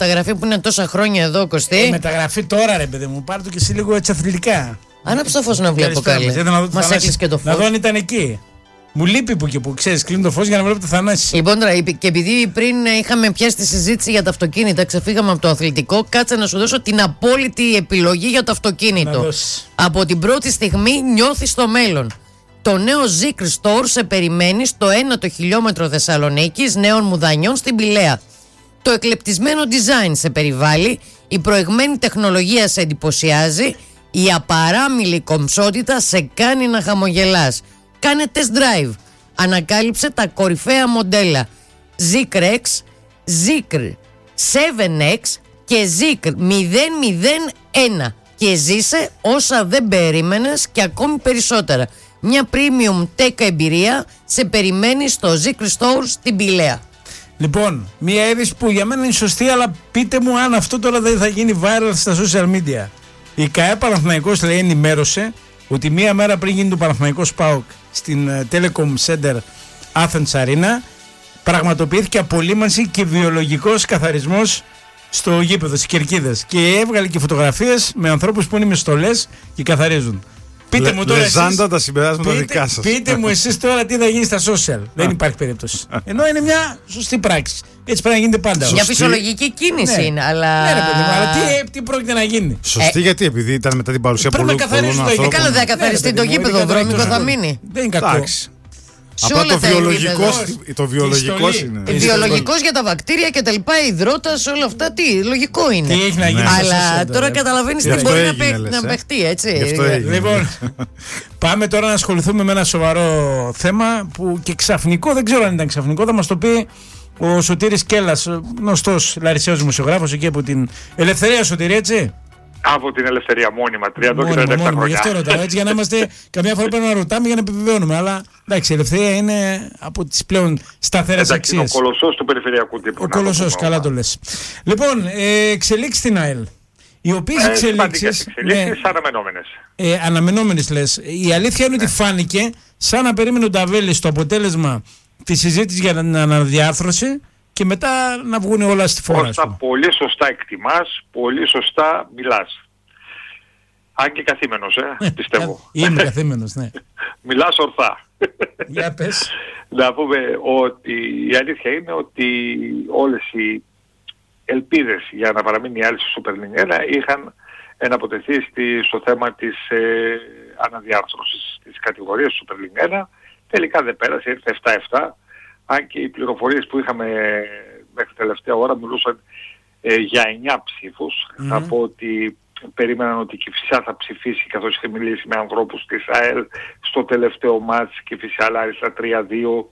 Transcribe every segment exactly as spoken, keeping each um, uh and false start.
μεταγραφή που είναι τόσα χρόνια εδώ, Κωστή. Ε, μεταγραφή τώρα, ρε παιδί μου, πάρε το και εσύ λίγο έτσι αθλητικά. Άναψε το φως να βλέπω καλή. Μας έκλεισε και το φως. Να δω αν ήταν εκεί. Μου λείπει που και που ξέρεις, κλείνει το φως για να βλέπω το Θανάση. Λοιπόν, τώρα, και επειδή πριν είχαμε πιάσει τη συζήτηση για τα αυτοκίνητα, ξεφύγαμε από το αθλητικό, κάτσε να σου δώσω την απόλυτη επιλογή για το αυτοκίνητο. Από την πρώτη στιγμή νιώθεις το μέλλον. Το νέο Zikr Store σε περιμένει στο ένατο χιλιόμετρο Θεσσαλονίκης, νέων Μουδανιών στην Πηλαία. Το εκλεπτισμένο design σε περιβάλλει, η προηγμένη τεχνολογία σε εντυπωσιάζει, η απαράμιλη κομψότητα σε κάνει να χαμογελάς. Κάνε test drive. Ανακάλυψε τα κορυφαία μοντέλα Zikr X, Zikr επτά X και Zikr μηδέν μηδέν ένα και ζήσε όσα δεν περίμενες και ακόμη περισσότερα. Μια premium tech εμπειρία σε περιμένει στο Zikr Store στην Πηλαία. Λοιπόν, μια είδηση που για μένα είναι σωστή, αλλά πείτε μου αν αυτό τώρα δεν θα γίνει viral στα social media. Η ΚΑΕ Παναθηναϊκός, λέει, ενημέρωσε ότι μία μέρα πριν γίνει το Παναθηναϊκός ΠΑΟΚ στην uh, Telecom Center Athens Arena, πραγματοποιήθηκε απολύμανση και βιολογικός καθαρισμός στο γήπεδο, στις κερκίδες. Και έβγαλε και φωτογραφίες με ανθρώπους που είναι με στολές και καθαρίζουν. Πείτε Λε, μου τώρα εσείς, τα συμπεράσματα δικά σας. Πείτε μου εσείς τώρα τι θα γίνει στα social. Δεν υπάρχει περίπτωση. Ενώ είναι μια σωστή πράξη. Έτσι πρέπει να γίνεται πάντα. Μια φυσιολογική κίνηση ναι. είναι, αλλά. Ναι, ρε παιδί μου, αλλά τι, τι πρόκειται να γίνει. Σωστή, ε, γιατί επειδή ήταν μετά την παρουσία πολλών ανθρώπων. Καλά, δεν καθαριστεί το γήπεδο, δρόμικο θα μείνει. Δεν είναι κακό. Απλά το βιολογικό, το βιολογικό είναι. Βιολογικό για τα βακτήρια και τα λοιπά, υδρότας, όλα αυτά, τι, λογικό είναι. Τι έχει να γίνει. Αλλά τώρα καταλαβαίνεις τι μπορεί να παιχτεί, έτσι. Λοιπόν, πάμε τώρα να ασχοληθούμε με ένα σοβαρό θέμα που και ξαφνικό, δεν ξέρω αν ήταν ξαφνικό, θα μας το πει ο Σωτήρης Κέλλας, γνωστός Λαρισαίος δημοσιογράφος εκεί από την Ελευθερία. Σωτήρη, έτσι. Από την Ελευθερία, μόνιμα, τριάντα και τριάντα επτά χρόνια. Γι' αυτό ρωτάω, έτσι, για να είμαστε, καμιά φορά πρέπει να ρωτάμε για να επιβεβαιώνουμε, αλλά εντάξει, η Ελευθερία είναι από τις πλέον σταθερές αξίες. Είναι ο κολοσσός του περιφερειακού τύπου. Ο κολοσσός, καλά το λες. Λοιπόν, ε, εξελίξεις στην ΑΕΛ, οι οποίες ε, εξελίξεις, εξελίξεις ναι, αναμενόμενες. Ε, αναμενόμενες λες. Η αλήθεια είναι ναι. ότι φάνηκε σαν να περίμενε ο Νταβέλης το αποτέλεσμα της συζήτησης για την αναδιάρθρωση και μετά να βγουν όλα στη φόρα. Ώστα πολύ σωστά εκτιμάς, πολύ σωστά μιλάς. Αν και καθήμενος, ε, πιστεύω. Είμαι καθήμενος, ναι. Μιλάς ορθά. Για πες. Να πούμε ότι η αλήθεια είναι ότι όλες οι ελπίδες για να παραμείνει η ΑΕΛ στο Super League ένα είχαν εναποτεθεί στη, στο θέμα της ε, αναδιάρθρωσης της κατηγορίας του Super League ένα. Τελικά δεν πέρασε, ήρθε επτά επτά. Αν και οι πληροφορίες που είχαμε μέχρι τελευταία ώρα μιλούσαν ε, για εννιά ψήφους. Mm-hmm. Θα πω ότι περίμεναν ότι η Κηφισιά θα ψηφίσει, καθώς είχε μιλήσει με ανθρώπους της ΑΕΛ στο τελευταίο μάτς, η Κηφισιά Λάρισα τρία δύο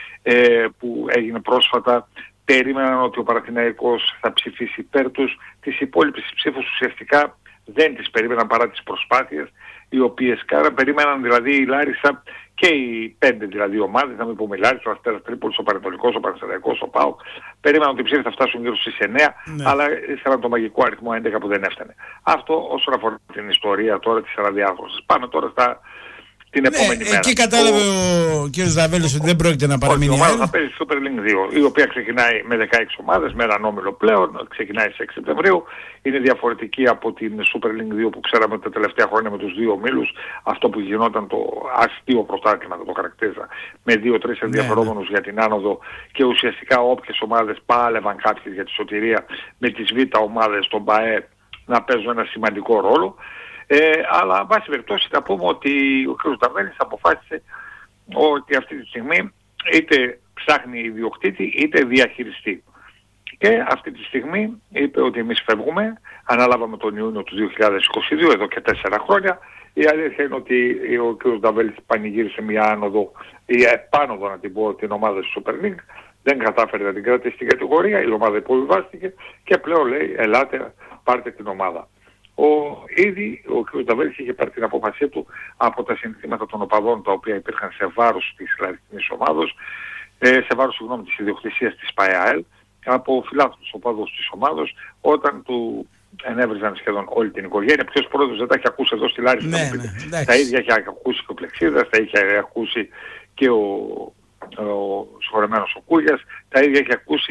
ε, που έγινε πρόσφατα. Περίμεναν ότι ο Παναθηναϊκός θα ψηφίσει υπέρ τους. Τις υπόλοιπες ψήφους ουσιαστικά δεν τις περίμεναν παρά τις προσπάθειες οι οποίες κάναν. Περίμεναν δηλαδή η Λάρισα και οι πέντε δηλαδή ομάδες, να μην πούμε η Λάρισα, ο Αστέρας Τρίπολης, ο Πανετολικός, ο Πανσεραϊκός, ο ΠΑΟΚ. Περίμεναν ότι οι ψήφοι θα φτάσουν γύρω στις εννιά, ναι. αλλά ήθελαν το μαγικό αριθμό έντεκα που δεν έφτανε. Αυτό όσον αφορά την ιστορία τώρα της αναδιάρθρωσης. Πάμε τώρα στα... την επόμενη ναι, μέρα. Εκεί κατάλαβε ο, ο κ. Δαβέλης ότι δεν πρόκειται να παραμείνει. Η ομάδα θα παίζει Super League δύο, η οποία ξεκινάει με δεκαέξι ομάδες, με έναν όμιλο πλέον, ξεκινάει στις έξι Σεπτεμβρίου. Είναι διαφορετική από την Super League δύο που ξέραμε τα τελευταία χρόνια με τους δύο ομίλους, αυτό που γινόταν το αστείο πρωτάθλημα, το χαρακτήριζα, με δύο-τρεις ενδιαφερόμενους ναι, ναι. για την άνοδο και ουσιαστικά όποιες ομάδες πάλευαν κάποιες για τη σωτηρία με τις β' ομάδες των ΠΑΕ να παίζουν ένα σημαντικό ρόλο. Ε, αλλά, βάση περιπτώσει, θα πούμε ότι ο κ. Ταβέλης αποφάσισε ότι αυτή τη στιγμή είτε ψάχνει ιδιοκτήτη είτε διαχειριστή. Και αυτή τη στιγμή είπε ότι εμείς φεύγουμε, αναλάβαμε τον Ιούνιο του δύο χιλιάδες είκοσι δύο, εδώ και τέσσερα χρόνια. Η αλήθεια είναι ότι ο κ. Ταβέλης πανηγύρισε μια άνοδο, ή επάνωδο να την πω, την ομάδα της Super League. Δεν κατάφερε να την κρατήσει στην κατηγορία, η ομάδα υποβιβάστηκε και πλέον λέει ελάτε πάρτε την ομάδα. Ο, ήδη ο κ. Νταβέλης είχε πάρει την απόφασή του από τα συνθήματα των οπαδών τα οποία υπήρχαν σε βάρος της λαϊκής ομάδος, ε, σε βάρος συγγνώμη της ιδιοκτησίας της ΠΑΕΑΕΛ, από φιλάθλους οπαδούς της ομάδος, όταν του ενέβριζαν σχεδόν όλη την οικογένεια. Ποιος πρόεδρος δεν τα έχει ακούσει εδώ στη Λάρισα, ναι, ναι, τα ίδια έχει ακούσει και ο Πλεξίδας, τα είχε ακούσει και ο, ο συγχωρεμένος ο Κούγιας, τα ίδια έχει ακούσει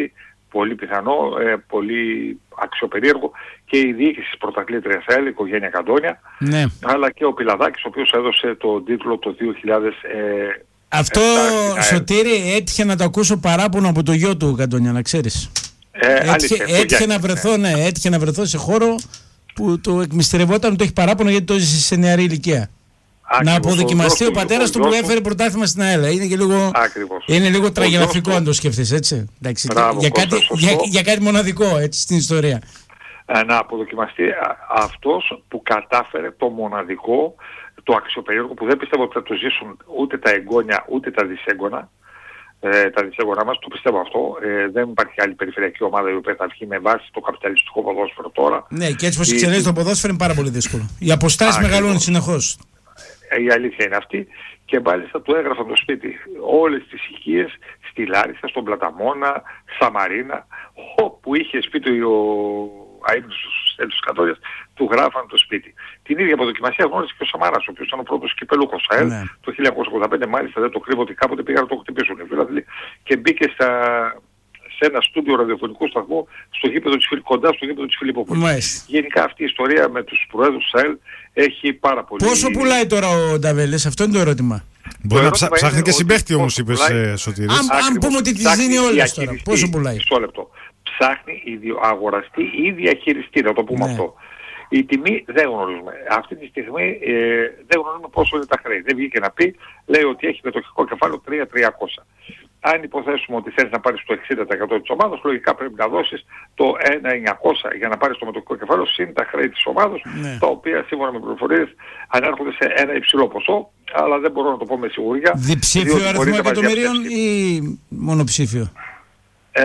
πολύ πιθανό, ε, πολύ αξιοπερίεργο και η διοίκηση της πρωταθλήτριας ΑΕΛ, η οικογένεια Καντόνια, ναι. αλλά και ο Πιλαδάκης, ο οποίος έδωσε τον τίτλο το δύο χιλιάδες επτά. Αυτό, Σωτήρη, έτυχε να το ακούσω παράπονο από το γιο του Καντόνια, να ξέρεις. Ε, έτυχε, αλήθεια, έτυχε, να βρεθώ, ναι, έτυχε να βρεθώ σε χώρο που το εκμυστηρευόταν, το έχει παράπονο γιατί το ζει σε νεαρή ηλικία. Ακριβώς, να αποδοκιμαστεί ο, ο πατέρας του που έφερε πρωτάθλημα στην ΑΕΛ. Είναι, και λίγο, είναι λίγο τραγελαφικό αν το σκεφτείς, έτσι. Εντάξει, μπράβο, για, κάτι, για, για κάτι μοναδικό, έτσι, στην ιστορία. Να αποδοκιμαστεί αυτός που κατάφερε το μοναδικό, το αξιοπερίεργο, που δεν πιστεύω ότι θα το ζήσουν ούτε τα εγγόνια ούτε τα δυσέγγωνα. Ε, τα δυσέγγωνα μας, το πιστεύω αυτό. Ε, δεν υπάρχει άλλη περιφερειακή ομάδα η οποία θα βγει με βάση το καπιταλιστικό ποδόσφαιρο τώρα. Ναι, και έτσι πως εξελίσσεται το ποδόσφαιρο είναι πάρα πολύ δύσκολο. Οι αποστάσεις μεγαλώνουν συνεχώς. Η αλήθεια είναι αυτή, και μάλιστα του έγραφαν το σπίτι όλες τις οικίες στη Λάρισα, στον Πλαταμόνα, Σαμαρίνα, όπου είχε σπίτι ο αείμνηστος Στέλιος Καντόνιας, του γράφαν το σπίτι. Την ίδια αποδοκιμασία γνώρισε και ο Σαμάρας, ο οποίος ήταν ο πρώτος κυπελούχος ΑΕΛ, ναι. Το χίλια εννιακόσια ογδόντα πέντε, μάλιστα δεν το κρύβω ότι κάποτε πήγαν να το χτυπήσουν οι φίλοι, και μπήκε στα... σε ένα στούντιο ραδιοφωνικού σταθμού στο γήπεδο της, κοντά στο γήπεδο της Φιλιππόπολης. Γενικά αυτή η ιστορία με τους προέδρους της ΑΕΛ έχει πάρα πολύ... Πόσο πουλάει τώρα ο Νταβέλης, αυτό είναι το ερώτημα. Μπορεί να ψάχνει και συμπαίχτη όμως, είπες, Σωτήρη. Αν, αν πούμε ότι τις δίνει όλες τώρα, πόσο πουλάει. Μισό λεπτό. Ψάχνει αγοραστή ή διαχειριστή, να το πούμε ναι. αυτό. Η τιμή δεν γνωρίζουμε. Αυτή τη στιγμή ε, δεν γνωρίζουμε πόσο είναι τα χρέη. Δεν βγήκε να πει, λέει ότι έχει μετοχικό κεφάλαιο τρία χιλιάδες τριακόσια. Αν υποθέσουμε ότι θέλεις να πάρεις το εξήντα τοις εκατό της ομάδας, λογικά πρέπει να δώσεις το ένα χιλιάδες εννιακόσια για να πάρεις το μετοχικό κεφάλαιο συν τα χρέη της ομάδας, ναι. τα οποία σύμφωνα με πληροφορίες ανέρχονται σε ένα υψηλό ποσό, αλλά δεν μπορώ να το πω με σιγουριά. Διψήφιο αριθμό εκατομμυρίων ή μονοψήφιο? Ε,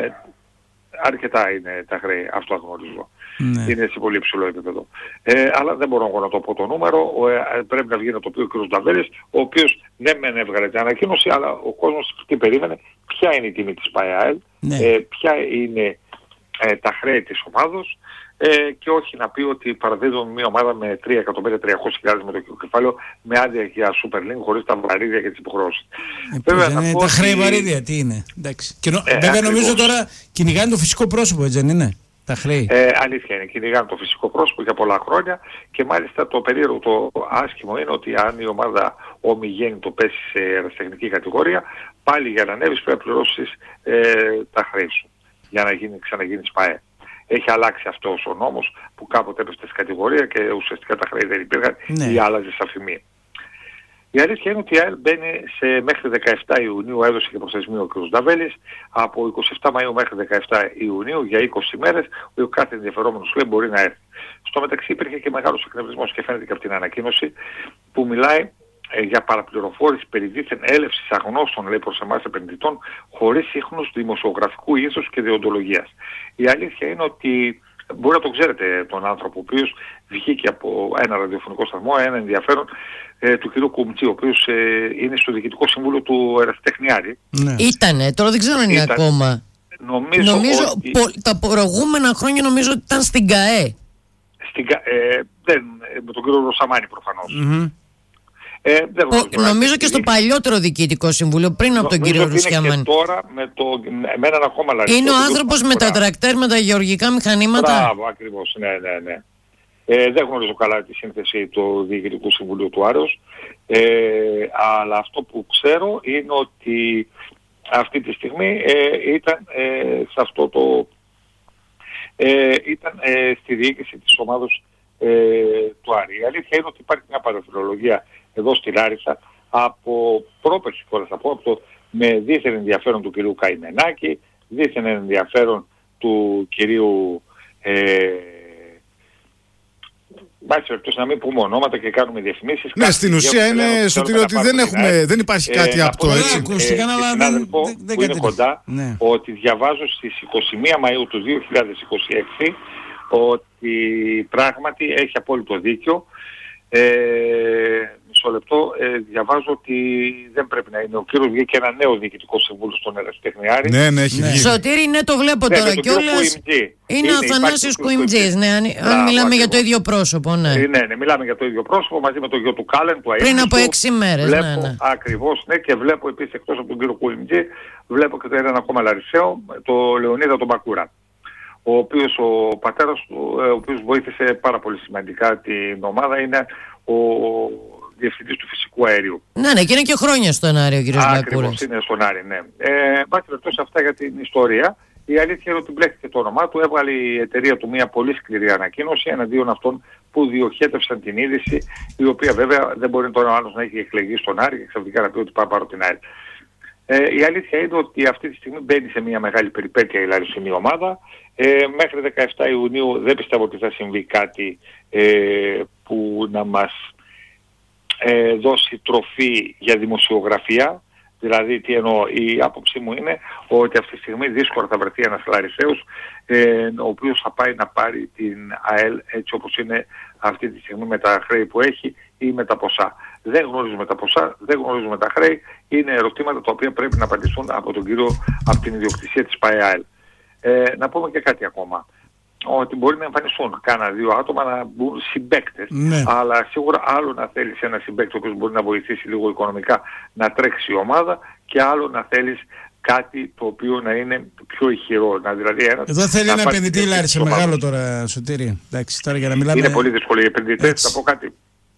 αρκετά είναι τα χρέη, αυτό γνωρίζω. Ναι. Είναι σε πολύ υψηλό επίπεδο. Ε, αλλά δεν μπορώ εγώ να το πω το νούμερο. Ε, πρέπει να βγει να το πει ο κ. Νταβέλης, ο οποίος δεν μεν έβγαλε την ανακοίνωση, αλλά ο κόσμος τι περίμενε, ποια είναι η τιμή της ΠΑΕΑΕΛ, ναι. ε, ποια είναι ε, τα χρέη της ομάδος, ε, και όχι να πει ότι παραδίδουν μια ομάδα με τρία εκατομμύρια τριακόσιες χιλιάδες με το κεφάλαιο με άδεια για Super League χωρίς τα βαρύδια και τις υποχρεώσεις. Ε, βέβαια, είναι τα χρέη ότι... βαρύδια, τι είναι. Εντάξει. Και νο... ε, βέβαια ακριβώς. Νομίζω τώρα κυνηγάνε το φυσικό πρόσωπο, έτσι δεν είναι? Τα χρέη. Ε, αλήθεια είναι, κυνηγάνε το φυσικό πρόσωπο για πολλά χρόνια, και μάλιστα το περίεργο, το άσχημο είναι ότι αν η ομάδα ομιγέννητο πέσει σε αεραστεχνική κατηγορία, πάλι για να ανέβεις πρέπει να πληρώσεις ε, τα χρέη σου για να γίνει, ξαναγίνεις ΠΑΕ. Έχει αλλάξει αυτός ο νόμος που κάποτε έπεφτε στην κατηγορία και ουσιαστικά τα χρέη δεν υπήρχαν, ναι. ή άλλαζε σε αφημία. Η αλήθεια είναι ότι η ΑΕΛ μπαίνει σε, μέχρι δεκαεφτά Ιουνίου, έδωσε και προθεσμίο ο κ. Νταβέλης, από εικοστή εβδόμη Μαΐου μέχρι δεκαεφτά Ιουνίου για είκοσι μέρες, ο κάθε ενδιαφερόμενος λέει μπορεί να έρθει. Στο μεταξύ υπήρχε και μεγάλος εκνευρισμός και φαίνεται και από την ανακοίνωση που μιλάει ε, για παραπληροφόρηση περί δίθεν έλευσης αγνώστων, λέει, προς εμάς επενδυτών, χωρίς ίχνους δημοσιογραφικού ήθους και δεοντολογίας. Η αλήθεια είναι ότι μπορεί να το ξέρετε τον άνθρωπο, ο οποίος βγήκε από ένα ραδιοφωνικό σταθμό, ένα ενδιαφέρον ε, του κ. Κουμτσί, ο οποίος ε, είναι στο Διοικητικό Συμβούλιο του Ερασιτεχνιάρη. Ναι. Ήτανε, τώρα δεν ξέρω αν είναι ήταν, ακόμα. Νομίζω, νομίζω ότι... πο, τα προηγούμενα χρόνια νομίζω ότι ήταν στην ΚΑΕ. Στην ΚΑΕ, ε, δεν, με τον κ. Ρωσαμάνη προφανώς. Mm-hmm. Ε, δεν ο, νομίζω και στο παλιότερο Διοικητικό Συμβούλιο, πριν από τον κύριο Ρουσιαμάνη. Και τώρα με, το, με έναν ακόμα λαριστό. Είναι ο άνθρωπος με τα τρακτέρ, με τα γεωργικά μηχανήματα. Μπράβο, ακριβώς, ναι, ναι, ναι. Ε, δεν γνωρίζω καλά τη σύνθεση του Διοικητικού Συμβουλίου του Άρεος, ε, αλλά αυτό που ξέρω είναι ότι αυτή τη στιγμή ε, ήταν ε, σε αυτό το... Ε, ήταν ε, στη διοίκηση της ομάδος ε, του Άρη. Η αλήθεια είναι ότι υπάρχει μια παραφιλολογία εδώ στη Λάρισα από πρόπερσι φορές, από, από το με δίθεν ενδιαφέρον του κυρίου Καημενάκη, δίθεν ενδιαφέρον του κυρίου ε, Μπάτσε περιπτώσει να μην πούμε ονόματα και κάνουμε διαφημίσεις. Ναι, στην ουσία είναι στο ότι δεν, έχουμε, δεν υπάρχει κάτι ε, απτό, έτσι. Ακούστηκαν, ε, αλλά συνάδελφο δεν, δεν, που είναι κοντά, ναι. Ότι διαβάζω στις εικοστή πρώτη Μαΐου του δύο χιλιάδες είκοσι έξι ότι πράγματι έχει απόλυτο δίκιο. Ε, μισό λεπτό, ε, διαβάζω ότι δεν πρέπει να είναι. Ο κύριος βγήκε ένα νέο διοικητικό συμβούλιο στον Ερασιτέχνη Άρη. Ναι, ναι, έχει βγει. Σωτήρη, ναι, το βλέπω Ναι, τώρα με τον κύριο κιόλας. Κουιμτζή. Είναι ο Αθανάσιος Κουιμτζής, ναι, αν, αν μιλάμε για το ίδιο πρόσωπο, ναι. Ε, ναι, ναι, μιλάμε για το ίδιο πρόσωπο μαζί με τον γιο του Κάλεν, του Αΐνου. Πριν από έξι μέρες, βλέπω, ναι, ναι. Ακριβώς, ναι, και βλέπω επίσης εκτός από τον κύριο Κουιμτζή, βλέπω και το έναν ακόμα Λαρισαίο, το Λεωνίδα τον Μπακούρα. Ο οποίος ο πατέρας του, ο οποίος βοήθησε πάρα πολύ σημαντικά την ομάδα, είναι ο διευθυντής του φυσικού αερίου. Ναι, ναι, και είναι και χρόνια στον Άρη ο κύριος Μπακούρας. Ακριβώς, είναι στον Άρη, ναι. Ε, Βάσει περιπτώσει αυτά για την ιστορία. Η αλήθεια είναι ότι μπλέχτηκε το όνομά του, έβγαλε η εταιρεία του μια πολύ σκληρή ανακοίνωση εναντίον αυτών που διοχέτευσαν την είδηση, η οποία βέβαια δεν μπορεί τώρα ο άλλος να έχει εκλεγεί στον Άρη και ξαφνικά να πει ότι πάει πάρω την Άρη. Ε, η αλήθεια είναι ότι αυτή τη στιγμή μπαίνει σε μια μεγάλη περιπέτεια η Λαρισινή ομάδα. Ε, μέχρι δεκαεφτά Ιουνίου δεν πιστεύω ότι θα συμβεί κάτι ε, που να μας ε, δώσει τροφή για δημοσιογραφία. Δηλαδή, τι εννοώ, η άποψή μου είναι ότι αυτή τη στιγμή δύσκολα θα βρεθεί ένας Λαρισαίος ε, ο οποίος θα πάει να πάρει την ΑΕΛ έτσι όπως είναι αυτή τη στιγμή με τα χρέη που έχει ή με τα ποσά. Δεν γνωρίζουμε τα ποσά, δεν γνωρίζουμε τα χρέη. Είναι ερωτήματα τα οποία πρέπει να απαντηθούν από τον κύριο, από την ιδιοκτησία της ΠΑΕΑΕΛ. Ε, να πούμε και κάτι ακόμα. Ότι μπορεί να εμφανιστούν κάνα δύο άτομα να μπουν συμπαίκτες. Ναι. Αλλά σίγουρα άλλο να θέλεις ένα συμπαίκτη ο οποίος μπορεί να βοηθήσει λίγο οικονομικά να τρέξει η ομάδα και άλλο να θέλεις κάτι το οποίο να είναι πιο ηχηρό. Να, δηλαδή ένας, Εδώ θέλει ένα επενδυτή Λάρισα ομάδα. μεγάλο τώρα, Σωτήρη. Εντάξει, τώρα για να μιλάμε... Είναι πολύ δύσκολο οι επενδυτές. Θα πω κάτι.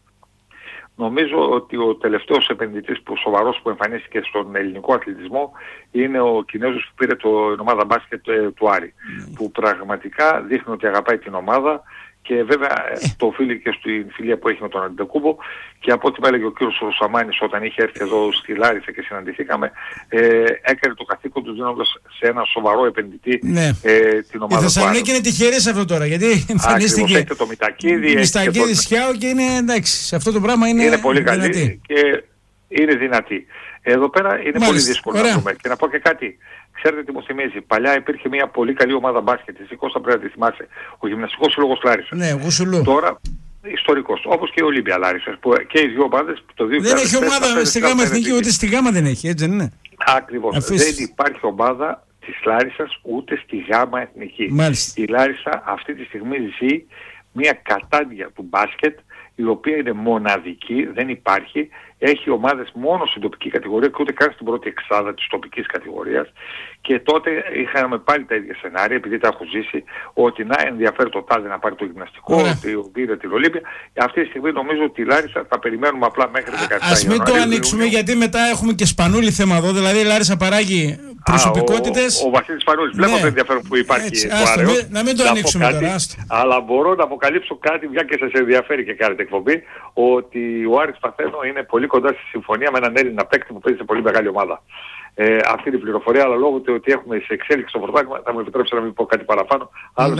Νομίζω ότι ο τελευταίος επενδυτής που σοβαρός που εμφανίστηκε στον ελληνικό αθλητισμό είναι ο Κινέζος που πήρε το ομάδα μπάσκετ ε, του Άρη. Mm. Που πραγματικά δείχνει ότι αγαπάει την ομάδα και βέβαια ε. το οφείλει και στην φιλία που έχει με τον Αντετοκούμπο. Και από ό,τι με έλεγε ο κύριος Ρωσαμάνης όταν είχε έρθει εδώ στη Λάρισα και συναντηθήκαμε, ε, έκανε το καθήκον του δίνοντας σε ένα σοβαρό επενδυτή ναι. ε, την ομάδα. Η Θεσσαλονίκη είναι τυχερή σε αυτό τώρα, γιατί εμφανίστηκε το Μητακίδη, Μιστακίδη Σιάου και είναι εντάξει, σε αυτό το πράγμα είναι, είναι πολύ δυνατή. καλή και είναι δυνατή. Εδώ πέρα είναι Μάλιστα. πολύ δύσκολο Ωραία. να δούμε. Και να πω και κάτι. Ξέρετε τι μου θυμίζει. Παλιά υπήρχε μια πολύ καλή ομάδα μπάσκετ. Εσύ Κώστα πρέπει να τη θυμάσαι. Ο Γυμναστικός Σύλλογος Λάρισα. Ναι, Γουσουλού. Τώρα ιστορικός. Όπως και η Ολύμπια Λάρισα. Που και οι δύο ομάδες το δύο χιλιάδες πέντε. Δεν έχει ομάδα στη Γάμα Εθνική, ούτε στη Γάμα δεν έχει. Έτσι δεν είναι. Ακριβώς. Αφήσεις. Δεν υπάρχει ομάδα της Λάρισσας ούτε στη Γάμα Εθνική. Μάλιστα. Η Λάρισα αυτή τη στιγμή ζει μια κατάντια του μπάσκετ η οποία είναι μοναδική, δεν υπάρχει. Έχει ομάδες μόνο στην τοπική κατηγορία και ούτε καν στην πρώτη εξάδα της τοπικής κατηγορίας. Και τότε είχαμε πάλι τα ίδια σενάρια, επειδή τα έχω ζήσει, ότι να ενδιαφέρει το τάδε να πάρει το γυμναστικό, ότι πήρε την Ολύμπια. Αυτή τη στιγμή νομίζω ότι η Λάρισα θα περιμένουμε απλά μέχρι δεκαεπτά. Ας μην το ανοίξουμε Ιουνίου. Γιατί μετά έχουμε και Σπανούλη θέμα εδώ. Δηλαδή η Λάρισα παράγει προσωπικότητες. Ο, ο, ο Βασίλης Σπανούλης, βλέπω ναι. το ενδιαφέρον που υπάρχει. Έτσι, άστο, με, να μην το να ανοίξουμε κάτι, τώρα. Άστο. Αλλά μπορώ να αποκαλύψω κάτι, μια και σας ενδιαφέρει και κάνετε εκπομπή, ότι ο Άρης Παθαίνο είναι πολύ κοντά στη συμφωνία με έναν Έλληνα παίκτη που παίζει σε πολύ μεγάλη ομάδα. Ε, αυτή είναι η πληροφορία, αλλά λόγω του ότι έχουμε σε εξέλιξη στο πρωτάθλημα, θα μου επιτρέψετε να μην πω κάτι παραπάνω.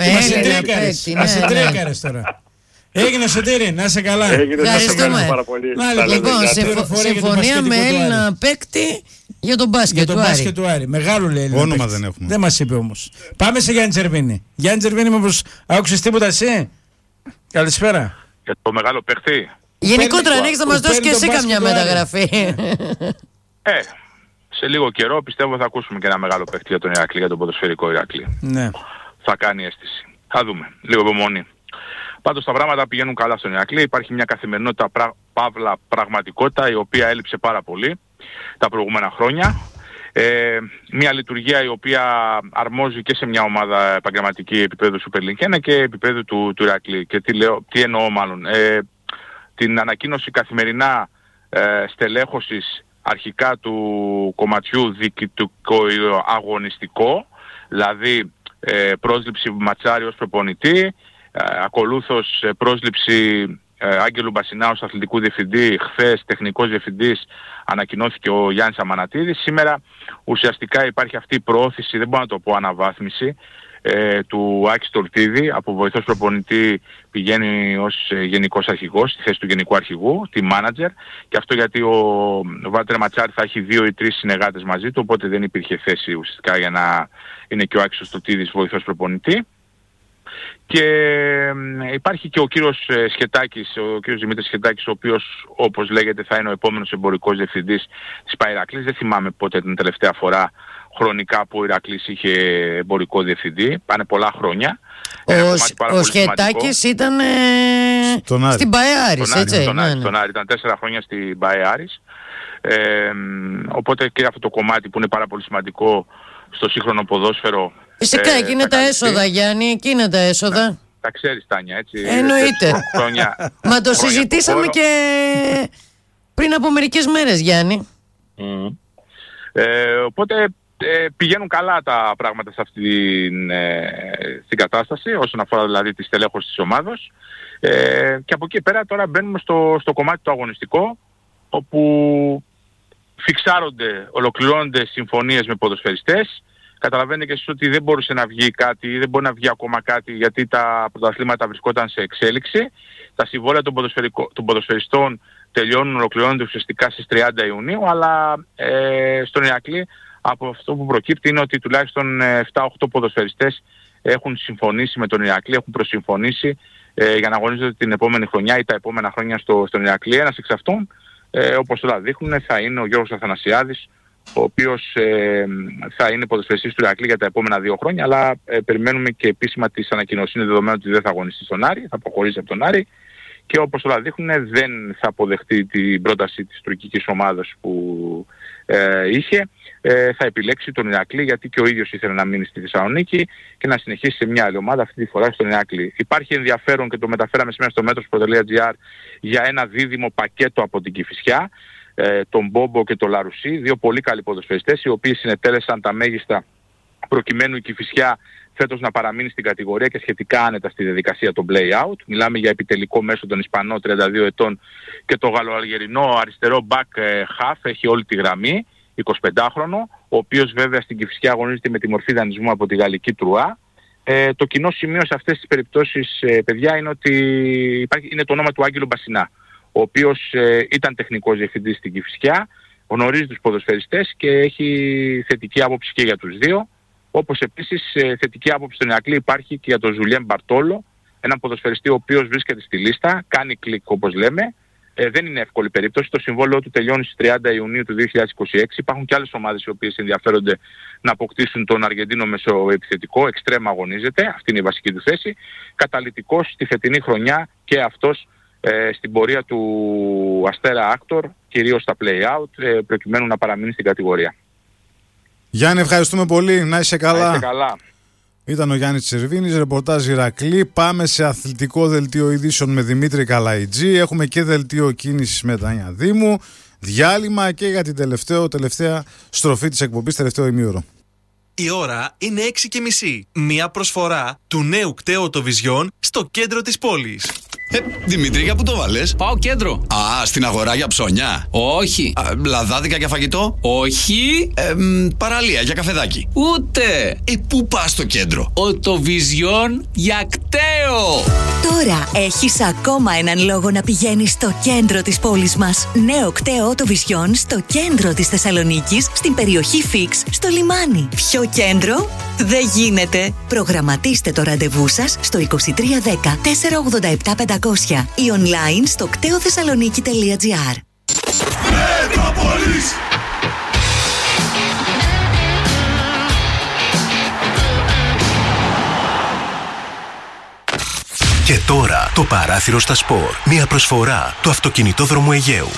Ας συντρέκαρες τώρα. Έγινε Σωτήρη, να είσαι καλά. Έγινε, να σε πάρα πολύ. Λοιπόν, συμφωνία με Έλληνα παίκτη για τον μπάσκετ του Άρη. Για τον μπάσκετ του Άρη. Μεγάλο λέει. Όνομα δεν έχουμε. Δεν μας είπε όμως. Πάμε σε Γιάννη Τσερβίνη. Γιάννη Τσερβίνη, μήπως άκουσες τίποτα εσύ? Καλησπέρα. Για το μεγάλο παίκτη. Γενικότερα ανοίξεις να μας δώσεις και εσύ καμιά μεταγραφή. Ε, σε λίγο καιρό πιστεύω θα ακούσουμε και ένα μεγάλο παίκτη για τον Ηρακλή, για τον ποδοσφαιρικό Ηρακλή. Ναι. Θα κάνει αίσθηση. Θα δούμε. Λίγο υπομονή. Πάντως τα πράγματα πηγαίνουν καλά στον Ηρακλή. Υπάρχει μια καθημερινότητα, πρα, παύλα πραγματικότητα, η οποία έλειψε πάρα πολύ τα προηγούμενα χρόνια. Ε, μια λειτουργία η οποία αρμόζει και σε μια ομάδα επαγγελματική επίπεδου Super League ένα και επίπεδου του, του Ηρακλή. Και τι, λέω, τι εννοώ μάλλον. Ε, την ανακοίνωση καθημερινά ε, στελέχωσης αρχικά του κομματιού διοικητικό αγωνιστικό, δηλαδή ε, πρόσληψη Ματσάρη ως προπονητή, ε, ακολούθως ε, πρόσληψη ε, Άγγελου Μπασινάου ως αθλητικού διευθυντή, χθες τεχνικός διευθυντής ανακοινώθηκε ο Γιάννης Αμανατίδης. Σήμερα ουσιαστικά υπάρχει αυτή η προώθηση, δεν μπορώ να το πω αναβάθμιση, ε, του Άκη Στολτίδη, από βοηθός προπονητή πηγαίνει ως ε, γενικός αρχηγός, στη θέση του γενικού αρχηγού, τη manager, και αυτό γιατί ο, ο Βάλτερ Ματσάρη θα έχει δύο ή τρεις συνεργάτες μαζί του, οπότε δεν υπήρχε θέση ουσιαστικά για να είναι και ο Άκης Στολτίδης βοηθός προπονητή. Και υπάρχει και ο κύριος Σχετάκης, ο κύριος Δημήτρης Σχετάκης, ο οποίος όπως λέγεται θα είναι ο επόμενος εμπορικός διευθυντής της Ηρακλής. Δεν θυμάμαι πότε την τελευταία φορά χρονικά που ο Ηρακλής είχε εμπορικό διευθυντή. Πάνε πολλά χρόνια. Ο, ο Σχετάκης ήταν ε, στην Μπαεάρης, έτσι. Στον Άρη, στον Άρη, ήταν τέσσερα χρόνια στην Μπαεάρης. Ε, οπότε και αυτό το κομμάτι που είναι πάρα πολύ σημαντικό στο σύγχρονο ποδόσφαιρο. Φυσικά, ε, εκεί είναι τα έσοδα, Γιάννη, εκεί είναι τα έσοδα. Να, τα ξέρεις, Τάνια, έτσι. Εννοείται. Χρόνια, Μα το συζητήσαμε χώρο. Και πριν από μερικές μέρες, Γιάννη. Mm. Ε, οπότε ε, πηγαίνουν καλά τα πράγματα σε αυτή την, ε, την κατάσταση, όσον αφορά δηλαδή τη στελέχωση της ομάδος. Ε, και από εκεί πέρα τώρα μπαίνουμε στο, στο κομμάτι το αγωνιστικό, όπου φιξάρονται, ολοκληρώνονται συμφωνίες με ποδοσφαιριστές. Καταλαβαίνετε και εσείς ότι δεν μπορούσε να βγει κάτι ή δεν μπορεί να βγει ακόμα κάτι, γιατί τα πρωταθλήματα βρισκόταν σε εξέλιξη. Τα συμβόλαια των, των ποδοσφαιριστών τελειώνουν, ολοκληρώνονται ουσιαστικά στις τριάντα Ιουνίου, αλλά ε, στον Ηρακλή από αυτό που προκύπτει είναι ότι τουλάχιστον επτά οκτώ ποδοσφαιριστές έχουν συμφωνήσει με τον Ηρακλή, έχουν προσυμφωνήσει ε, για να αγωνίζονται την επόμενη χρονιά ή τα επόμενα χρόνια στο, στον Ηρακλή. Ένας εξ αυτών, ε, όπως όλα δείχνουν, θα είναι ο Γιώργος Αθανασιάδης, ο οποίος ε, θα είναι ποδοσφαιριστής του Ηρακλή για τα επόμενα δύο χρόνια, αλλά ε, περιμένουμε και επίσημα τις ανακοινώσεις. Είναι δεδομένο ότι δεν θα αγωνιστεί στον Άρη, θα αποχωρήσει από τον Άρη, και όπως όλα δείχνουν δεν θα αποδεχτεί την πρόταση της τουρκικής ομάδας που ε, είχε. Ε, θα επιλέξει τον Ηρακλή, γιατί και ο ίδιος ήθελε να μείνει στη Θεσσαλονίκη και να συνεχίσει σε μια άλλη ομάδα, αυτή τη φορά στον Ηρακλή. Υπάρχει ενδιαφέρον, και το μεταφέραμε σήμερα στο μέτρος.gr, για ένα δίδυμο πακέτο από την Κηφισιά, ε, τον Μπόμπο και τον Λαρουσί, δύο πολύ καλοί ποδοσφαιριστές, οι οποίοι συνετέλεσαν τα μέγιστα προκειμένου η Κηφισιά φέτος να παραμείνει στην κατηγορία και σχετικά άνετα στη διαδικασία των play-out. Μιλάμε για επιτελικό μέσο τον Ισπανό τριάντα δύο ετών και το Γαλλοαλγερινό αριστερό back half, έχει όλη τη γραμμή, εικοσιπεντάχρονο, ο οποίος βέβαια στην Κηφισιά αγωνίζεται με τη μορφή δανεισμού από τη γαλλική Τρουά. Ε, το κοινό σημείο σε αυτές τις περιπτώσεις, ε, παιδιά, είναι ότι υπάρχει, είναι το όνομα του Άγγελου Μπασινά, ο οποίος ε, ήταν τεχνικός διευθυντής στην Κηφισιά, γνωρίζει τους ποδοσφαιριστές και έχει θετική άποψη και για τους δύο. Όπως επίσης ε, θετική άποψη στον Ηρακλή υπάρχει και για τον Ζουλιέν Μπαρτόλο, έναν ποδοσφαιριστή ο οποίος βρίσκεται στη λίστα, κάνει κλικ όπως λέμε. Ε, δεν είναι εύκολη περίπτωση. Το συμβόλαιο του τελειώνει στις τριάντα Ιουνίου του δύο χιλιάδες είκοσι έξι. Υπάρχουν και άλλες ομάδες οι οποίες ενδιαφέρονται να αποκτήσουν τον Αργεντίνο μεσοεπιθετικό. Εξτρέμα αγωνίζεται. Αυτή είναι η βασική του θέση. Καταλυτικός στη φετινή χρονιά και αυτός ε, στην πορεία του Αστέρα Άκτορ, κυρίως στα play-out, ε, προκειμένου να παραμείνει στην κατηγορία. Γιάννη, ευχαριστούμε πολύ. Να είσαι καλά. Να είσαι καλά. Ήταν ο Γιάννης Τσερβίνης, ρεπορτάζ Ηρακλή. Πάμε σε αθλητικό δελτίο ειδήσεων με Δημήτρη Καλαϊτζή. Έχουμε και δελτίο κίνησης με Τάνια Δήμου. Διάλειμμα και για την τελευταίο, τελευταία στροφή της εκπομπής, τελευταίο ημίωρο. Η ώρα είναι έξι και μισή. Μία προσφορά του νέου κταίου Vision στο κέντρο της πόλης. Ε, Δημήτρη, για πού το βάλες? Πάω κέντρο. Α, στην αγορά για ψώνια. Όχι. Α, λαδάδικα για φαγητό. Όχι. Ε, μ, παραλία για καφεδάκι. Ούτε. Ε, πού πας στο κέντρο? Ο το Vision για κταίο. Τώρα έχεις ακόμα έναν λόγο να πηγαίνεις στο κέντρο της πόλης μας. Νέο κταίο το Vision στο κέντρο της Θεσσαλονίκης, στην περιοχή Φίξ, στο λιμάνι. Ποιο κέντρο? Δεν γίνεται. Προγραμματίστε το ραντεβού σας στο είκοσι τρία δέκα τετρακόσια ογδόντα επτά πεντακόσια ή online στο κταίο θεσσαλονίκη τελεία τζι άρ. Μετρόπολης. Και τώρα το παράθυρο στα σπορ. Μια προσφορά του αυτοκινητόδρομου Αιγαίου.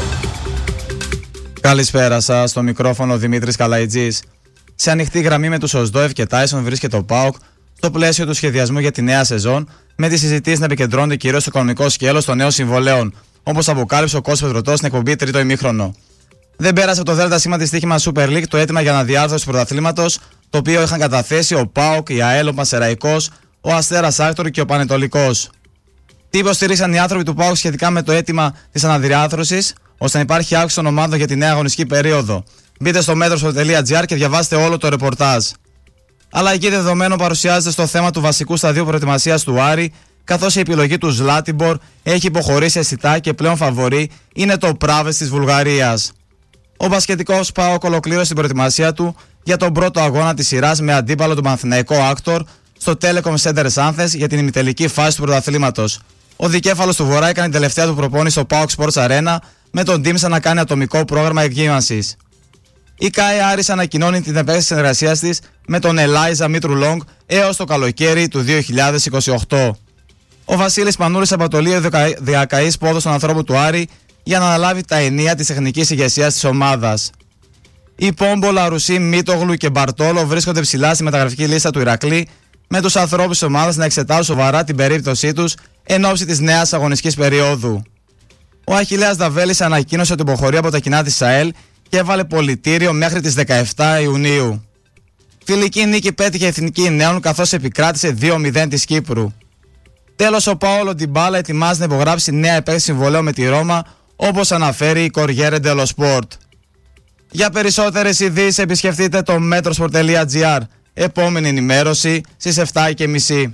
Καλησπέρα σας, στο μικρόφωνο Δημήτρης Καλαϊτζής. Σε ανοιχτή γραμμή με τους Οσδόεφ και Τάισον βρίσκεται ο ΠΑΟΚ στο πλαίσιο του σχεδιασμού για τη νέα σεζόν, με τις συζητήσεις να επικεντρώνονται κυρίως στο οικονομικό σκέλος των νέων συμβολέων, όπως αποκάλυψε ο Κώστας Πετρωτός στην εκπομπή Τρίτο Ημίχρονο. Δεν πέρασε από το ΔΕΛΤΑ σήμα τη στοίχημα Super League το αίτημα για αναδιάρθρωση του πρωταθλήματος, το οποίο είχαν καταθέσει ο ΠΑΟΚ, η ΑΕΛ, ο Πανσεραϊκός, ο Αστέρας Άκτορ και ο Πανετολικός. Τι υποστήριξαν οι άνθρωποι του ΠΑΟΚ σχετικά με το αίτημα της αναδιάρθρωσης, ώστε να υπάρχει αύξηση των ομάδων για τη νέα αγωνιστική περίοδο? Μπείτε στο μέτρος.gr και διαβάστε όλο το ρεπορτάζ. Αλλά εκεί δεδομένο παρουσιάζεται στο θέμα του βασικού σταδίου προετοιμασίας του Άρη, καθώς η επιλογή του Ζλάτιμπορ έχει υποχωρήσει αισθητά και πλέον φαβορί είναι το Πράβες της Βουλγαρίας. Ο μπασκετικός ΠΑΟΚ ολοκλήρωσε την προετοιμασία του για τον πρώτο αγώνα της σειράς με αντίπαλο τον Παναθηναϊκό Άκτορ στο Telecom Center Σάνθες για την ημιτελική φάση του πρωταθλήματος. Ο δικέφαλος του Βορρά έκανε την τελευταία του προπόνηση στο πάοκ Sports Arena με τον Τίμσα να κάνει ατομικό πρόγραμμα εκγύμανσης. Η ΚΑΕ Άρης ανακοινώνει την επέκταση συνεργασίας της με τον Ελάιζα Μήτρου Λόγκ έως το καλοκαίρι του δύο χιλιάδες είκοσι οκτώ. Ο Βασίλης Πανούρης απατολεί ο διακαής πόδος των ανθρώπων του Άρη για να αναλάβει τα ενία της τεχνικής ηγεσίας της ομάδας. Οι Πόμπο, Λαρουσί, Μίτογλου και Μπαρτόλο βρίσκονται ψηλά στη μεταγραφική λίστα του Ηρακλή, με τους ανθρώπους της ομάδας να εξετάζουν σοβαρά την περίπτωσή τους εν ώψη της νέας αγωνιστικής περίοδου. Ο Αχιλλέας Δαβέλης ανακοίνωσε ότι υποχωρεί από τα κοινά της ΣΑΕΛ και έβαλε πολιτήριο μέχρι τις δεκαεφτά Ιουνίου. Φιλική νίκη πέτυχε η Εθνική Νέων καθώς επικράτησε δύο μηδέν της Κύπρου. Τέλος, ο Πάολο Ντιμπάλα ετοιμάζει να υπογράψει νέα επέκταση συμβολαίου με τη Ρώμα, όπως αναφέρει η Corriere dello Sport. Για περισσότερες ειδήσεις επισκεφτείτε το metrosport τελεία gr. Επόμενη ενημέρωση στις επτά και μισή.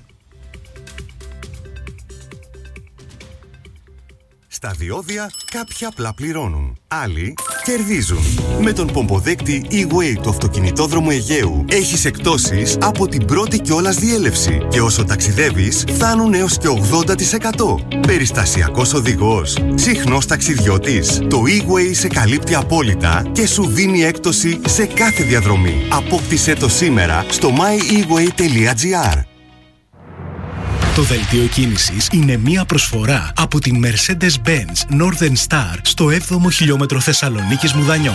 Στα διόδια κάποιοι απλά πληρώνουν, άλλοι κερδίζουν. Με τον πομποδέκτη E-Way του αυτοκινητόδρομου Αιγαίου έχεις εκπτώσεις από την πρώτη κιόλας διέλευση και όσο ταξιδεύεις φτάνουν έως και ογδόντα τοις εκατό. Περιστασιακός οδηγός, συχνός ταξιδιώτης. Το E-Way σε καλύπτει απόλυτα και σου δίνει έκπτωση σε κάθε διαδρομή. Απόκτησέ το σήμερα στο my e way τελεία gr. Το δελτίο κίνησης είναι μία προσφορά από την Mercedes-Benz Northern Star στο έβδομο χιλιόμετρο Θεσσαλονίκης Μουδανιών.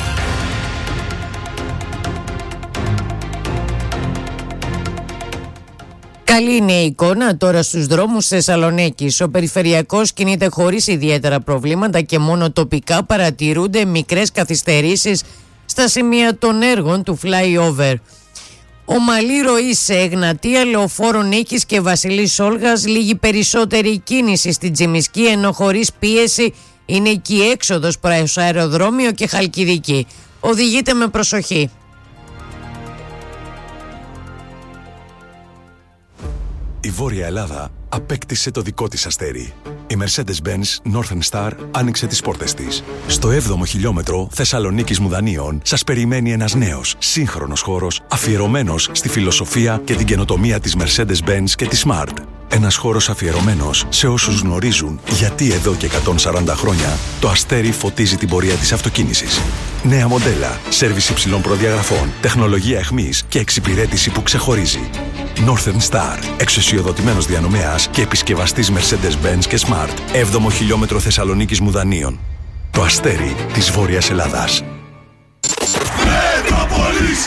Καλή είναι η εικόνα τώρα στους δρόμους Θεσσαλονίκης. Ο περιφερειακός κινείται χωρίς ιδιαίτερα προβλήματα και μόνο τοπικά παρατηρούνται μικρές καθυστερήσεις στα σημεία των έργων του flyover. Ομαλή ροή σε Εγνατία, Λεωφόρο Νίκης και Βασιλής Όλγας, λίγη περισσότερη κίνηση στην Τσιμισκή, ενώ χωρίς πίεση είναι εκεί η έξοδος προς αεροδρόμιο και Χαλκιδική. Οδηγείτε με προσοχή. Η Βόρεια Ελλάδα απέκτησε το δικό της αστέρι. Η Mercedes-Benz Northern Star άνοιξε τις πόρτες της. Στο έβδομο χιλιόμετρο Θεσσαλονίκης Μουδανίων σας περιμένει ένας νέος, σύγχρονος χώρος αφιερωμένος στη φιλοσοφία και την καινοτομία της Mercedes-Benz και της Smart. Ένας χώρος αφιερωμένος σε όσους γνωρίζουν γιατί εδώ και εκατόν σαράντα χρόνια το αστέρι φωτίζει την πορεία της αυτοκίνησης. Νέα μοντέλα, σέρβις υψηλών προδιαγραφών, τεχνολογία εχμής και εξυπηρέτηση που ξεχωρίζει. Northern Star, εξουσιοδοτημένος διανομέας και επισκευαστής Mercedes-Benz και Smart. έβδομο χιλιόμετρο Θεσσαλονίκης Μουδανίων. Το αστέρι της Βόρειας Ελλάδας. Μέτροπολης!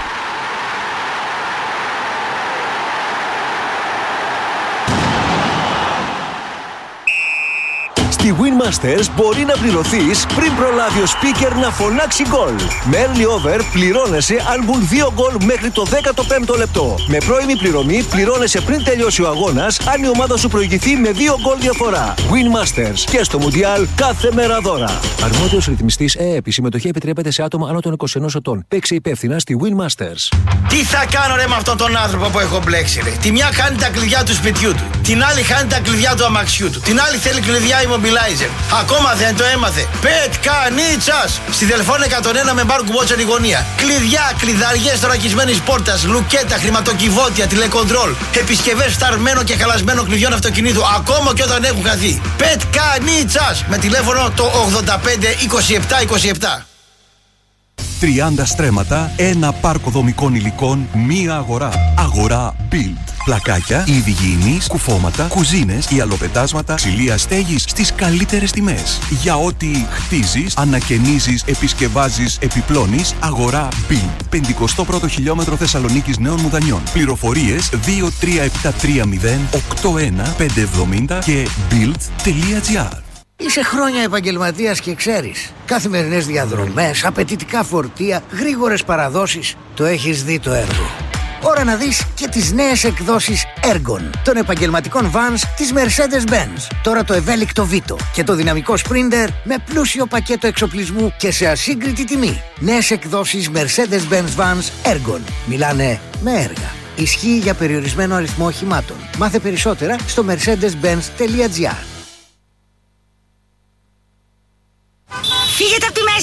Στη Winmasters μπορεί να πληρωθείς πριν προλάβει ο speaker να φωνάξει γκολ. Με early over πληρώνεσαι αν μπουν δύο γκολ μέχρι το δέκατο πέμπτο λεπτό. Με πρώιμη πληρωμή πληρώνεσαι πριν τελειώσει ο αγώνας αν η ομάδα σου προηγηθεί με δύο γκολ διαφορά. Winmasters και στο Μουντιάλ κάθε μέρα δώρα. Αρμόδιος ρυθμιστής ΕΕΠ. Η συμμετοχή επιτρέπεται σε άτομα άνω των είκοσι ενός ετών. Παίξε υπεύθυνα στη Winmasters. Τι θα κάνω ρε με αυτόν τον άνθρωπο που έχω μπλέξει ρε. Τη μια χάνει τα κλειδιά του σπιτιού του. Την άλλη χάνει τα κλειδιά του αμαξιού του. Την άλλη θέλει κλειδιά immobilizer. Ακόμα δεν το έμαθε. Πετκανίτσας! Στη Δελφών εκατόν ένα με μπαρ κουμπότσεν η γωνία. Κλειδιά, κλειδαριές θωρακισμένης πόρτας, λουκέτα, χρηματοκιβώτια, τηλεκοντρόλ. Επισκευές φταρμένο και χαλασμένο κλειδιών αυτοκινήτου. Ακόμα και όταν έχουν χαθεί. Πετκανίτσας! Με τηλέφωνο το ογδόντα πέντε είκοσι επτά είκοσι επτά. τριάντα στρέμματα, ένα πάρκο δομικών υλικών, μία αγορά. Αγορά Build. Πλακάκια, είδη γηινής, κουφώματα, κουζίνες, ιαλοπετάσματα, ξυλία στέγης στις καλύτερες τιμές. Για ό,τι χτίζεις, ανακαινίζεις, επισκευάζεις, επιπλώνεις, αγορά Build. πενηκοστό πρώτο χιλιόμετρο Θεσσαλονίκης Νέων Μουδανιών. Πληροφορίες δύο τρία επτά τρία μηδέν οκτώ ένα πέντε εβδομήντα και build τελεία gr. Είσαι χρόνια επαγγελματίας και ξέρεις. Καθημερινές διαδρομές, απαιτητικά φορτία, γρήγορες παραδόσεις. Το έχεις δει το έργο. Ώρα να δεις και τις νέες εκδόσεις Ergon των επαγγελματικών vans της Mercedes-Benz. Τώρα το ευέλικτο Vito και το δυναμικό Sprinter με πλούσιο πακέτο εξοπλισμού και σε ασύγκριτη τιμή. Νέες εκδόσεις Mercedes-Benz vans Ergon. Μιλάνε με έργα. Ισχύει για περιορισμένο αριθμό οχημάτων. Μάθε περισσότερα στο mercedes benz τελεία gr. Φύγετε από τη μέση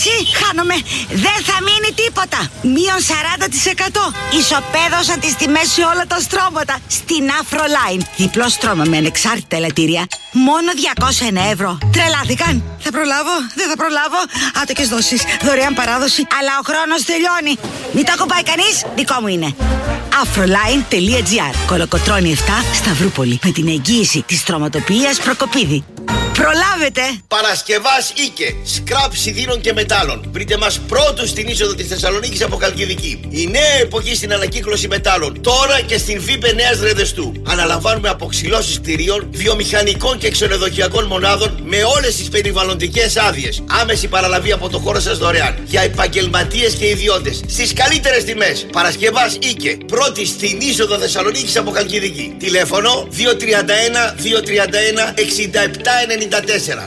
πέσει, χάνομαι. Δεν θα μείνει τίποτα. Μείον σαράντα τοις εκατό. Ισοπαίδωσαν τις τιμές σε όλα τα στρώματα. Στην Afroline. Διπλό στρώμα με ανεξάρτητα ελαττήρια. Μόνο διακόσια ένα ευρώ. Τρελάθηκαν. Θα προλάβω, δεν θα προλάβω. Άτοκες δόσεις, δωρεάν παράδοση. Αλλά ο χρόνος τελειώνει. Μην το ακουμπάει κανείς, δικό μου είναι. Afroline.gr. Κολοκοτρώνη επτά, Σταυρούπολη. Με την εγγύηση της στρωματοποιίας Προκοπίδη. Προλάβετε! Παρασκευάς Ίκε, σκραπ σιδήρων και μετάλλων. Βρείτε μας πρώτους στην είσοδο της Θεσσαλονίκης από Καλκιδική. Η νέα εποχή στην ανακύκλωση μετάλλων. Τώρα και στην ΒΥΠΕ Νέας Ρεδεστού. Αναλαμβάνουμε αποξυλώσεις κτηρίων, βιομηχανικών και ξενοδοχειακών μονάδων με όλες τις περιβαλλοντικές άδειες. Άμεση παραλαβή από το χώρο σας δωρεάν. Για επαγγελματίες και ιδιώτες. Στις καλύτερες τιμές. Παρασκευάς Ίκε. Πρώτη στην είσοδο Θεσσαλονίκης από Καλκιδική. Τηλέφωνο δύο τρία ένα δύο τρία ένα εξήντα επτά ενενήντα τέσσερα.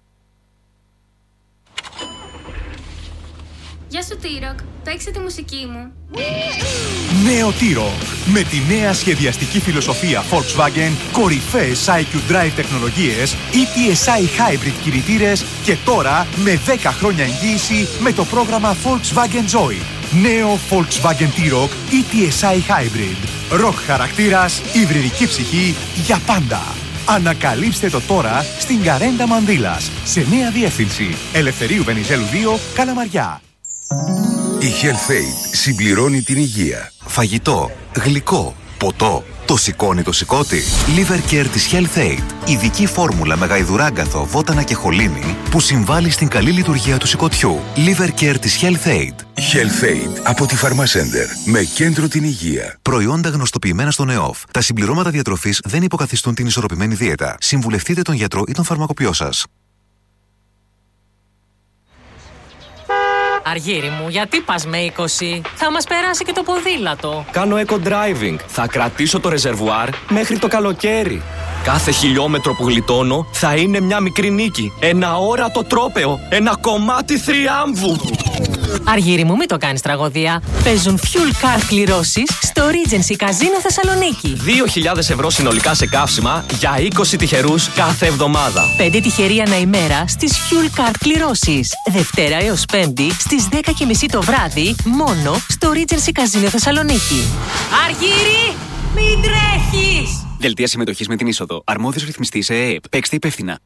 Γεια σου T-Rock, παίξε τη μουσική μου. Νέο T-Rock. Με τη νέα σχεδιαστική φιλοσοφία Volkswagen, κορυφαίες άι κιου Drive τεχνολογίες, ι τι ες άι Hybrid κινητήρες και τώρα με δέκα χρόνια εγγύηση με το πρόγραμμα Volkswagen Joy. Νέο Volkswagen T-Rock ι τι ες άι Hybrid. Rock χαρακτήρας, υβριδική ψυχή για πάντα. Ανακαλύψτε το τώρα στην Καρέντα Μανδύλας, σε νέα διεύθυνση. Ελευθερίου Βενιζέλου δύο, Καλαμαριά. Η HealthAid συμπληρώνει την υγεία. Φαγητό, γλυκό, ποτό. Το σηκώνει το σηκώτη. Liver Care της HealthAid. Ειδική φόρμουλα με γαϊδουράγκαθο, βότανα και χολίνη που συμβάλλει στην καλή λειτουργία του σηκωτιού. Liver Care της HealthAid. HealthAid από τη Pharmacenter. Με κέντρο την υγεία. Προϊόντα γνωστοποιημένα στον ΕΟΦ. Τα συμπληρώματα διατροφής δεν υποκαθιστούν την ισορροπημένη δίαιτα. Συμβουλευτείτε τον γιατρό ή τον φαρμακοποιό σας. Αργύρι μου, γιατί πας με είκοσι? Θα μας περάσει και το ποδήλατο. Κάνω eco-driving. Θα κρατήσω το ρεζερβουάρ μέχρι το καλοκαίρι. Κάθε χιλιόμετρο που γλιτώνω θα είναι μια μικρή νίκη. Ένα όρατο τρόπαιο. Ένα κομμάτι θριάμβου. Αργύρι μου, μην το κάνεις τραγωδία. Παίζουν fuel card κληρώσεις στο Regency Casino Θεσσαλονίκη. δύο χιλιάδες ευρώ συνολικά σε καύσιμα για είκοσι τυχερούς κάθε εβδομάδα. πέντε τυχεροί ανά ημέρα στις fuel card κληρώσεις. Δευτέρα έως Πέμπτη στις δέκα και μισή το βράδυ μόνο στο Regency Casino Θεσσαλονίκη. Αργύρι, μην τρέχεις! Δελτία συμμετοχής με την είσοδο. Αρμόδιος ρυθμιστής ΕΕΠ. Παίξτε υπεύθυνα.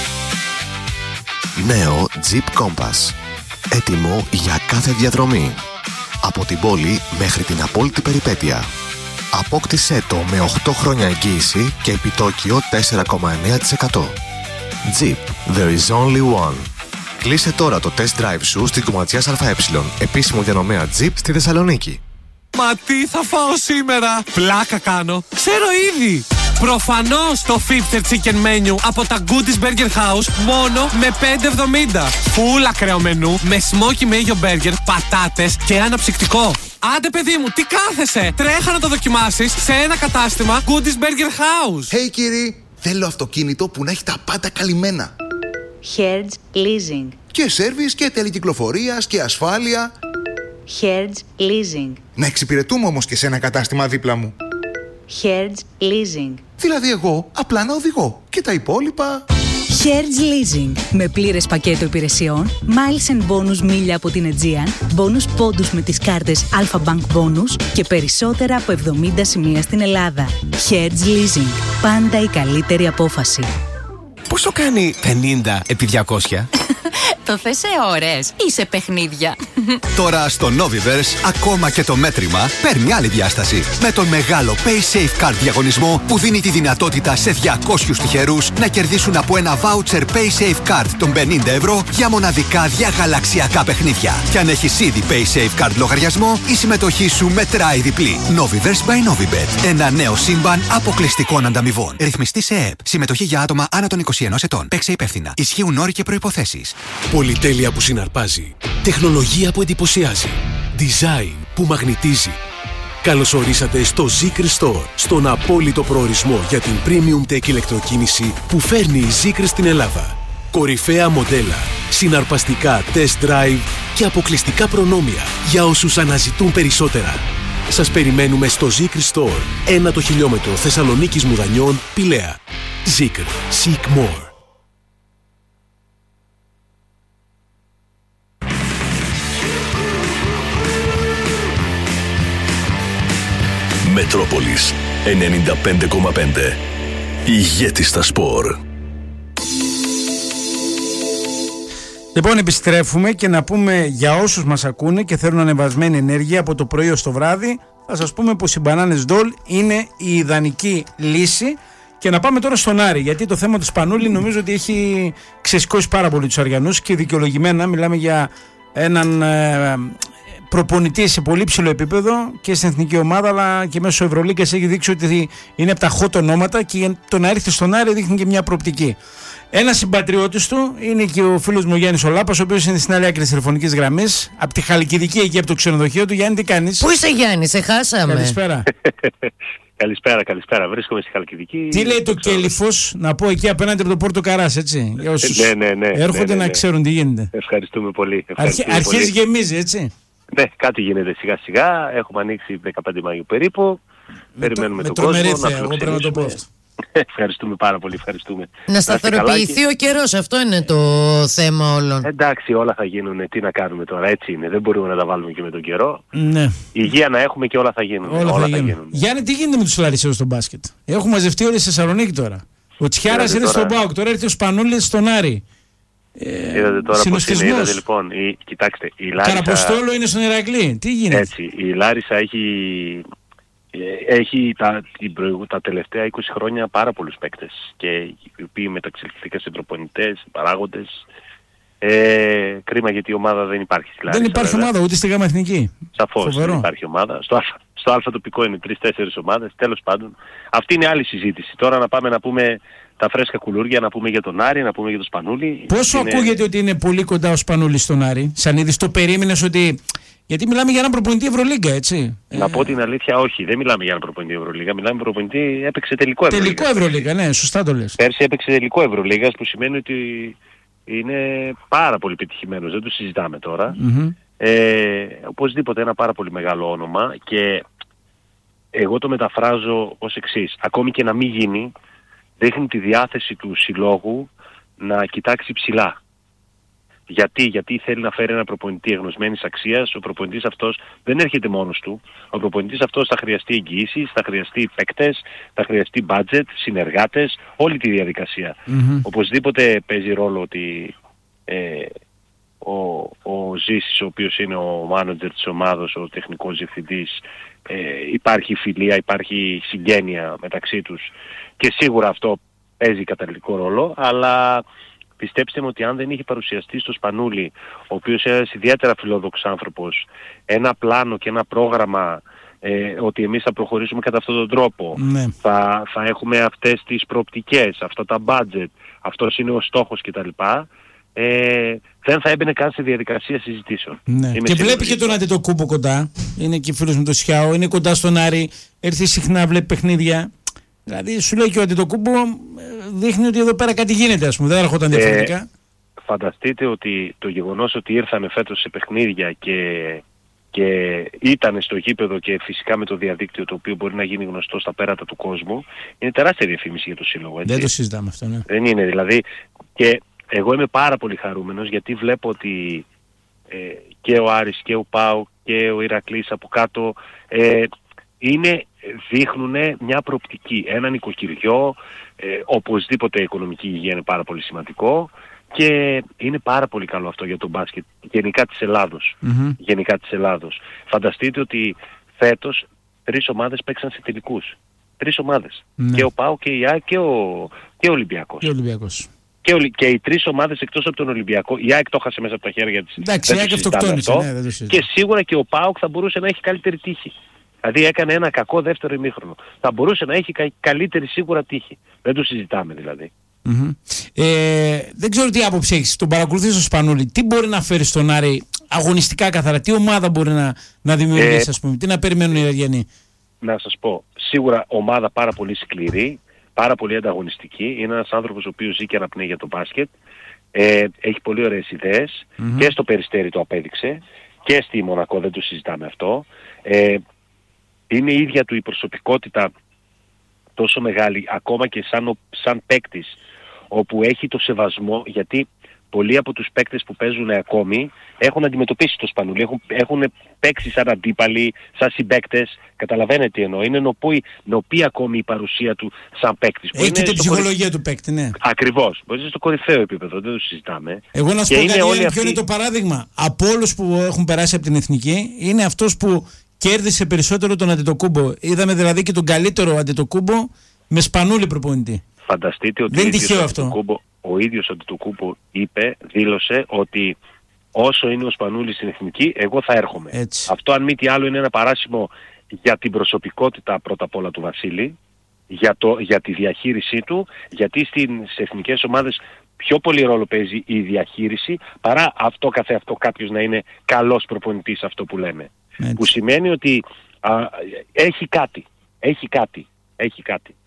Νέο Jeep Compass. Έτοιμο για κάθε διαδρομή. Από την πόλη μέχρι την απόλυτη περιπέτεια. Απόκτησέ το με οκτώ χρόνια εγγύηση και επιτόκιο τέσσερα κόμμα εννέα τοις εκατό. Jeep. There is only one. Κλείσε τώρα το test drive σου στην Κομματιάς ΑΕ, επίσημο διανομέα Jeep στη Θεσσαλονίκη. Μα τι θα φάω σήμερα? Πλάκα κάνω. Ξέρω ήδη. Προφανώς το Fifter Chicken Menu από τα Goodies Burger House μόνο με πέντε εβδομήντα. Φουλ ακραίο μενού με smoky mayo burger, πατάτες και αναψυκτικό. Άντε παιδί μου, τι κάθεσαι? Τρέχα να το δοκιμάσεις σε ένα κατάστημα Goodies Burger House. Hey κύριε, θέλω αυτοκίνητο που να έχει τα πάντα καλυμμένα. Hertz Leasing. Και σέρβις και τελεκυκλοφορίας και ασφάλεια. Hertz Leasing. Να εξυπηρετούμε όμως και σε ένα κατάστημα δίπλα μου. Hertz Leasing. Δηλαδή εγώ απλά να οδηγώ και τα υπόλοιπα... Hertz Leasing. Με πλήρες πακέτο υπηρεσιών, miles and bonus μίλια από την Aegean, bonus πόντους με τις κάρτες Alpha Bank Bonus και περισσότερα από εβδομήντα σημεία στην Ελλάδα. Hertz Leasing. Πάντα η καλύτερη απόφαση. Πόσο κάνει πενήντα επί διακόσια? Το θες σε ώρες ή σε παιχνίδια? Τώρα στο Noviverse ακόμα και το μέτρημα παίρνει άλλη διάσταση. Με τον μεγάλο PaySafe Card διαγωνισμό που δίνει τη δυνατότητα σε διακόσιους τυχερούς να κερδίσουν από ένα voucher PaySafe Card των πενήντα ευρώ για μοναδικά διαγαλαξιακά παιχνίδια. Και αν έχεις ήδη PaySafe Card λογαριασμό, η συμμετοχή σου μετράει διπλή. Noviverse by Novibet. Ένα νέο σύμπαν αποκλειστικών ανταμοιβών. Ρυθμιστή σε ΕΕΠ. Συμμετοχή για άτομα άνω των είκοσι ενός ετών. Παίξε υπεύθυνα. Ισχύουν όροι και προϋποθέσεις. Πολυτέλεια που συναρπάζει. Τεχνολογία που εντυπωσιάζει. Design που μαγνητίζει. Καλώς ορίσατε στο Zeekr Store, στον απόλυτο προορισμό για την premium tech ηλεκτροκίνηση που φέρνει η Zeekr στην Ελλάδα. Κορυφαία μοντέλα, συναρπαστικά test drive και αποκλειστικά προνόμια για όσους αναζητούν περισσότερα. Σας περιμένουμε στο Zeekr Store, ένα το χιλιόμετρο Θεσσαλονίκης Μουδανιών, Πηλαία. Zeekr. Seek more. Μετρόπολης ενενήντα πέντε κόμμα πέντε. Ηγέτης στα σπορ. Λοιπόν, επιστρέφουμε και να πούμε για όσους μας ακούνε και θέλουν ανεβασμένη ενέργεια από το πρωί ως το βράδυ, θα σας πούμε πως οι μπανάνες Ντόλ είναι η ιδανική λύση. Και να πάμε τώρα στον Άρη, γιατί το θέμα του Σπανούλη νομίζω ότι έχει ξεσηκώσει πάρα πολύ τους Αριανούς και δικαιολογημένα. Μιλάμε για έναν ε, προπονητή σε πολύ ψηλό επίπεδο και στην εθνική ομάδα, αλλά και μέσω Ευρωλίγκας έχει δείξει ότι είναι από τα hot ονόματα και το να έρθει στον Άρη δείχνει και μια προοπτική. Ένα συμπατριώτης του είναι και ο φίλος μου ο Γιάννης ο Λάπας, ο οποίος είναι στην άλλη άκρη της τηλεφωνικής γραμμής, από τη Χαλκιδική, εκεί από το ξενοδοχείο του. Γιάννη, τι κάνεις? Πού είσαι, Γιάννη, σε χάσαμε. Καλησπέρα. Καλησπέρα, καλησπέρα. Βρίσκομαι στη Χαλκιδική. Τι λέει το Κέλυφος, να πω εκεί απέναντι από το Πόρτο Καράς, έτσι. Για όσους ναι, ναι, ναι, έρχονται ναι, ναι, ναι. να ξέρουν τι γίνεται. Ευχαριστούμε πολύ. Αρχι, αρχίζει γεμίζει, έτσι. Ναι, κάτι γίνεται σιγά σιγά. Έχουμε ανοίξει δεκαπέντε Μαΐου περίπου. Με Περιμένουμε το, τον με κόσμο. Να εγώ πρέπει να το πω αυτό. Ευχαριστούμε πάρα πολύ, ευχαριστούμε. Να σταθεροποιηθεί ο καιρός, αυτό είναι το θέμα όλων. Εντάξει, όλα θα γίνουν. Τι να κάνουμε τώρα, έτσι είναι. Δεν μπορούμε να τα βάλουμε και με τον καιρό. Ναι. Υγεία να έχουμε και όλα θα γίνουν. Όλα, όλα θα, γίνουν. θα γίνουν. Γιάννη, τι γίνεται με τους Λαρισαίους στο μπάσκετ? Έχουν μαζευτεί όλοι στη Θεσσαλονίκη τώρα. Ο Τσιάρας είναι στον ΠΑΟΚ, τώρα έρθει ο Σπανούλης στον Άρη. Ε, είδατε τώρα πώς είναι, είδατε λοιπόν. Η, κοιτάξτε, η Λάρισα. Καραποστόλο είναι στον Ηρακλή. Τι γίνεται? Έτσι, η Λάρισα έχει. Έχει τα, την προηγου, τα τελευταία είκοσι χρόνια πάρα πολλούς παίκτες και οι οποίοι μεταξελιχθήκαν σε προπονητές, παράγοντες. Ε, κρίμα γιατί η ομάδα δεν υπάρχει στη Λάρισα. Δεν υπάρχει βέβαια. Ομάδα ούτε στη ΓΑΜΑ Εθνική. Σαφώς δεν υπάρχει ομάδα. Στο, στο Α τοπικό είναι τρεις-τέσσερις ομάδες. Τέλος πάντων, αυτή είναι άλλη συζήτηση. Τώρα να πάμε να πούμε τα φρέσκα κουλούρια, να πούμε για τον Άρη, να πούμε για τον Σπανούλη. Πόσο είναι... ακούγεται ότι είναι πολύ κοντά ο Σπανούλης στον Άρη? Σαν είδης το περίμενες ότι... Γιατί μιλάμε για έναν προπονητή Ευρωλίγκα, έτσι. Να πω την αλήθεια, όχι. Δεν μιλάμε για έναν προπονητή Ευρωλίγκα. Μιλάμε για προπονητή, έπαιξε τελικό Ευρωλίγκα. Τελικό Ευρωλίγκα, ναι, σωστά το λες. Πέρσι έπαιξε τελικό Ευρωλίγκα, που σημαίνει ότι είναι πάρα πολύ πετυχημένος. Δεν το συζητάμε τώρα. Mm-hmm. Ε, οπωσδήποτε ένα πάρα πολύ μεγάλο όνομα και εγώ το μεταφράζω ως εξής. Ακόμη και να μην γίνει, δείχνει τη διάθεση του συλλόγου να κοιτάξει ψηλά. Γιατί, γιατί θέλει να φέρει ένα προπονητή εγνωσμένης αξίας. Ο προπονητής αυτός δεν έρχεται μόνος του. Ο προπονητής αυτός θα χρειαστεί εγγυήσεις, θα χρειαστεί παίκτες, θα χρειαστεί budget, συνεργάτες, όλη τη διαδικασία. Mm-hmm. Οπωσδήποτε παίζει ρόλο ότι ε, ο, ο Ζήσης, ο οποίος είναι ο μάνατζερ της ομάδας, ο τεχνικός διευθυντής, ε, υπάρχει φιλία, υπάρχει συγγένεια μεταξύ τους και σίγουρα αυτό παίζει καταλυτικό ρόλο, αλλά... Πιστέψτε με ότι αν δεν είχε παρουσιαστεί στο Σπανούλη, ο οποίος είναι ένας ιδιαίτερα φιλόδοξος άνθρωπος, ένα πλάνο και ένα πρόγραμμα ε, ότι εμείς θα προχωρήσουμε κατά αυτόν τον τρόπο, ναι. θα, θα έχουμε αυτές τις προοπτικές, αυτά τα budget, αυτός είναι ο στόχος κτλ. Ε, δεν θα έμπαινε καν σε διαδικασία συζητήσεων. Ναι. Και βλέπει και τον Αντετοκούμπο κοντά, είναι και φίλος με τον Σιάο, είναι κοντά στον Άρη, έρθει συχνά, βλέπει παιχνίδια. Δηλαδή σου λέει και ο Αντετοκούμπο δείχνει ότι εδώ πέρα κάτι γίνεται, ας πούμε, δεν έρχονταν διαφορετικά. Ε, φανταστείτε ότι το γεγονός ότι ήρθανε φέτος σε παιχνίδια και, και ήταν στο γήπεδο και φυσικά με το διαδίκτυο, το οποίο μπορεί να γίνει γνωστό στα πέρατα του κόσμου, είναι τεράστια διαφήμιση για το σύλλογο. Έτσι. Δεν το συζητάμε αυτό, ναι. Δεν είναι δηλαδή. Και εγώ είμαι πάρα πολύ χαρούμενος γιατί βλέπω ότι ε, και ο Άρης και ο ΠΑΟΚ και ο Ηρακλής από κάτω ε, είναι... δείχνουν μια προοπτική, ένα νοικοκυριό, ε, οπωσδήποτε η οικονομική υγεία είναι πάρα πολύ σημαντικό και είναι πάρα πολύ καλό αυτό για τον μπάσκετ γενικά της Ελλάδος. Mm-hmm. Γενικά της Ελλάδος. Φανταστείτε ότι φέτος τρεις ομάδες παίξαν σε τελικούς. Τρεις ομάδες. Mm-hmm. Και ο ΠΑΟ και η ΑΕΚ και ο, και ο Ολυμπιακός. Και ο Ολυμπιακός. Και, ο, και οι τρεις ομάδες εκτός από τον Ολυμπιακό, η ΑΕΚ το χάσε μέσα από τα χέρια της. Εντάξει, η ΑΕΚ αυτοκτόνησε, ναι, δεν το και σίγουρα και ο ΠΑΟΚ θα μπορούσε να έχει καλύτερη τύχη. Δηλαδή έκανε ένα κακό δεύτερο ημίχρονο. Θα μπορούσε να έχει κα- καλύτερη σίγουρα τύχη. Δεν το συζητάμε δηλαδή. Mm-hmm. Ε, δεν ξέρω τι άποψη έχεις. Τον παρακολουθείς στο Σπανούλη. Τι μπορεί να φέρει στον Άρη αγωνιστικά καθαρά, τι ομάδα μπορεί να, να δημιουργήσει, ε, ας πούμε, τι να περιμένουν οι Αριανοί? Να σας πω, σίγουρα ομάδα πάρα πολύ σκληρή, πάρα πολύ ανταγωνιστική. Είναι ένας άνθρωπος ο οποίος ζει και αναπνέει για το μπάσκετ. Ε, έχει πολύ ωραίες ιδέες mm-hmm. και στο Περιστέρι το απέδειξε και στη Μονακό, δεν το συζητάμε αυτό. Ε, είναι η ίδια του η προσωπικότητα τόσο μεγάλη, ακόμα και σαν, σαν παίκτης, όπου έχει το σεβασμό, γιατί πολλοί από τους παίκτες που παίζουν ακόμη έχουν αντιμετωπίσει το Σπανούλι, έχουν, έχουν παίξει σαν αντίπαλοι, σαν συμπαίκτες. Καταλαβαίνετε τι εννοώ. Είναι νοπή, νοπή ακόμη η παρουσία του σαν παίκτης. Έχει και την ψυχολογία κορυ... του παίκτη, ναι. Ακριβώς. Μπορεί να είναι στο κορυφαίο επίπεδο, δεν το συζητάμε. Εγώ να σου πω κάτι, ποιο αυτοί... είναι το παράδειγμα. Από όλους που έχουν περάσει από την εθνική, είναι αυτός που κέρδισε περισσότερο τον Αντετοκούμπο. Είδαμε δηλαδή και τον καλύτερο Αντετοκούμπο με Σπανούλι προπονητή. Φανταστείτε ότι δεν τυχαίο αυτό. Ο ίδιος ο Αντετοκούμπο είπε, δήλωσε ότι όσο είναι ο Σπανούλης στην εθνική, εγώ θα έρχομαι. Έτσι. Αυτό αν μη τι άλλο είναι ένα παράσημο για την προσωπικότητα πρώτα απ' όλα του Βασίλη, για, το, για τη διαχείρισή του, γιατί στις εθνικές ομάδες πιο πολύ ρόλο παίζει η διαχείριση παρά αυτό καθε αυτό κάποιος να είναι καλός προπονητής, αυτό που λέμε. Έτσι. Που σημαίνει ότι α, έχει κάτι, έχει κάτι, έχει κάτι.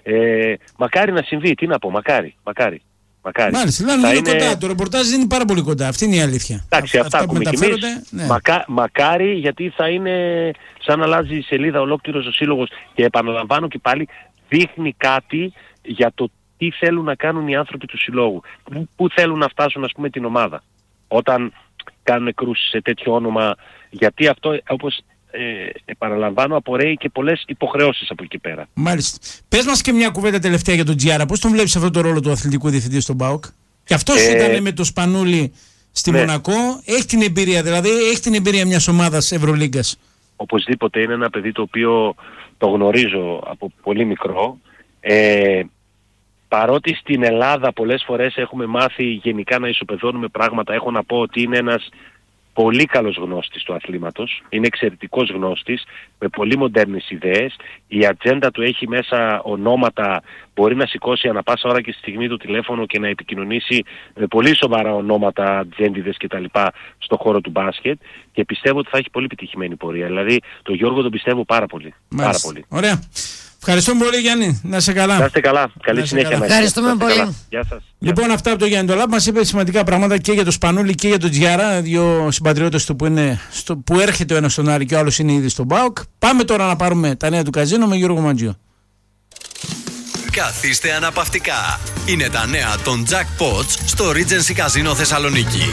Ε, μακάρι να συμβεί, τι να πω, μακάρι, μακάρι. Μακάρι. Μάλιστα, δηλαδή είναι κοντά, το ρεπορτάζ είναι πάρα πολύ κοντά, αυτή είναι η αλήθεια. Εντάξει, αυτά, αυτά ακούμε κι εμείς, ναι. Μακά, μακάρι, γιατί θα είναι σαν να αλλάζει η σελίδα ολόκληρος ο σύλλογος και επαναλαμβάνω και πάλι δείχνει κάτι για το τι θέλουν να κάνουν οι άνθρωποι του συλλόγου, πού θέλουν να φτάσουν ας πούμε την ομάδα όταν κάνουν κρούσεις σε τέτοιο όνομα, γιατί αυτό όπως Ε, επαναλαμβάνω, απορρέει και πολλές υποχρεώσεις από εκεί πέρα. Μάλιστα. Πες μας και μια κουβέντα τελευταία για τον Τζιάρα. Πώς τον βλέπεις αυτό το ρόλο του αθλητικού διευθυντή στον ΠΑΟΚ? Και αυτός ε, ήταν με το Σπανούλι στη ναι. Μονακό. Έχει την εμπειρία, δηλαδή έχει την εμπειρία μιας ομάδας Ευρωλίγκας. Οπωσδήποτε είναι ένα παιδί το οποίο το γνωρίζω από πολύ μικρό. Ε, παρότι στην Ελλάδα πολλές φορές έχουμε μάθει γενικά να ισοπεδώνουμε πράγματα, έχω να πω ότι είναι ένας πολύ καλός γνώστης του αθλήματος, είναι εξαιρετικός γνώστης, με πολύ μοντέρνες ιδέες, η ατζέντα του έχει μέσα ονόματα, μπορεί να σηκώσει ανά πάσα ώρα και στη στιγμή του τηλέφωνο και να επικοινωνήσει με πολύ σοβαρά ονόματα, ατζέντιδες κτλ. Στον χώρο του μπάσκετ και πιστεύω ότι θα έχει πολύ επιτυχημένη πορεία. Δηλαδή τον Γιώργο τον πιστεύω πάρα πολύ. Πάρα πολύ. Ωραία. Ευχαριστούμε πολύ, Γιάννη. Να είσαι καλά. Να είστε καλά. Καλή να συνέχεια. Καλά. Ευχαριστούμε πολύ. Καλά. Γεια σας. Λοιπόν, αυτά από το Γιάννη Ντολάπ. Μας είπε σημαντικά πράγματα και για τον Σπανούλη και για τον Τζιάρα, δύο συμπατριώτες του που, είναι στο, που έρχεται ο ένας στον Άρη και ο άλλος είναι ήδη στον ΠΑΟΚ. Πάμε τώρα να πάρουμε τα νέα του καζίνο με Γιώργο Μαντζιό. Καθίστε αναπαυτικά. Είναι τα νέα των Jackpots στο Regency Casino Θεσσαλονίκη.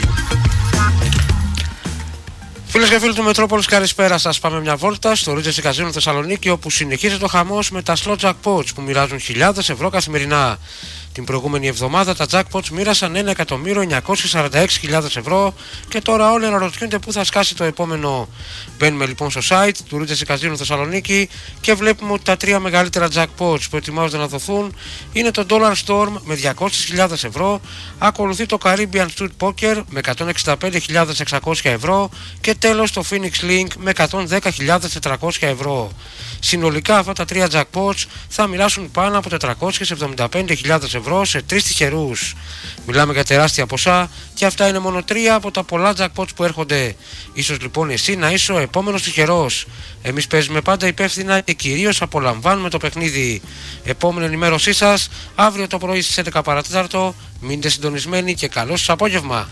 Φίλες και φίλοι του Μετρόπολης, καλησπέρα σας. Πάμε μια βόλτα στο Regency Casino Θεσσαλονίκη, όπου συνεχίζεται ο χαμός με τα slot jackpots που μοιράζουν χιλιάδες ευρώ καθημερινά. Την προηγούμενη εβδομάδα τα jackpots μοίρασαν ένα εκατομμύριο εννιακόσιες σαράντα έξι χιλιάδες ευρώ και τώρα όλοι αναρωτιούνται πού θα σκάσει το επόμενο. Μπαίνουμε λοιπόν στο site του Regency Casino Θεσσαλονίκη και βλέπουμε ότι τα τρία μεγαλύτερα jackpots που ετοιμάζονται να δοθούν είναι το Dollar Storm με διακόσιες χιλιάδες ευρώ, ακολουθεί το Caribbean Street Poker με εκατόν εξήντα πέντε χιλιάδες εξακόσια ευρώ και τέλος το Phoenix Link με εκατόν δέκα χιλιάδες τετρακόσια ευρώ. Συνολικά αυτά τα τρία jackpots θα μοιράσουν πάνω από τετρακόσιες εβδομήντα πέντε χιλιάδες ευρώ σε τρεις τυχερούς. Μιλάμε για τεράστια ποσά και αυτά είναι μόνο τρία από τα πολλά jackpots που έρχονται. Ίσως λοιπόν εσύ να είσαι ο επόμενος τυχερός. Εμείς παίζουμε πάντα υπεύθυνα και κυρίως απολαμβάνουμε το παιχνίδι. Επόμενη ενημέρωσή σας αύριο το πρωί στις έντεκα παρά τέταρτο. Μείνετε συντονισμένοι και καλό σας απόγευμα.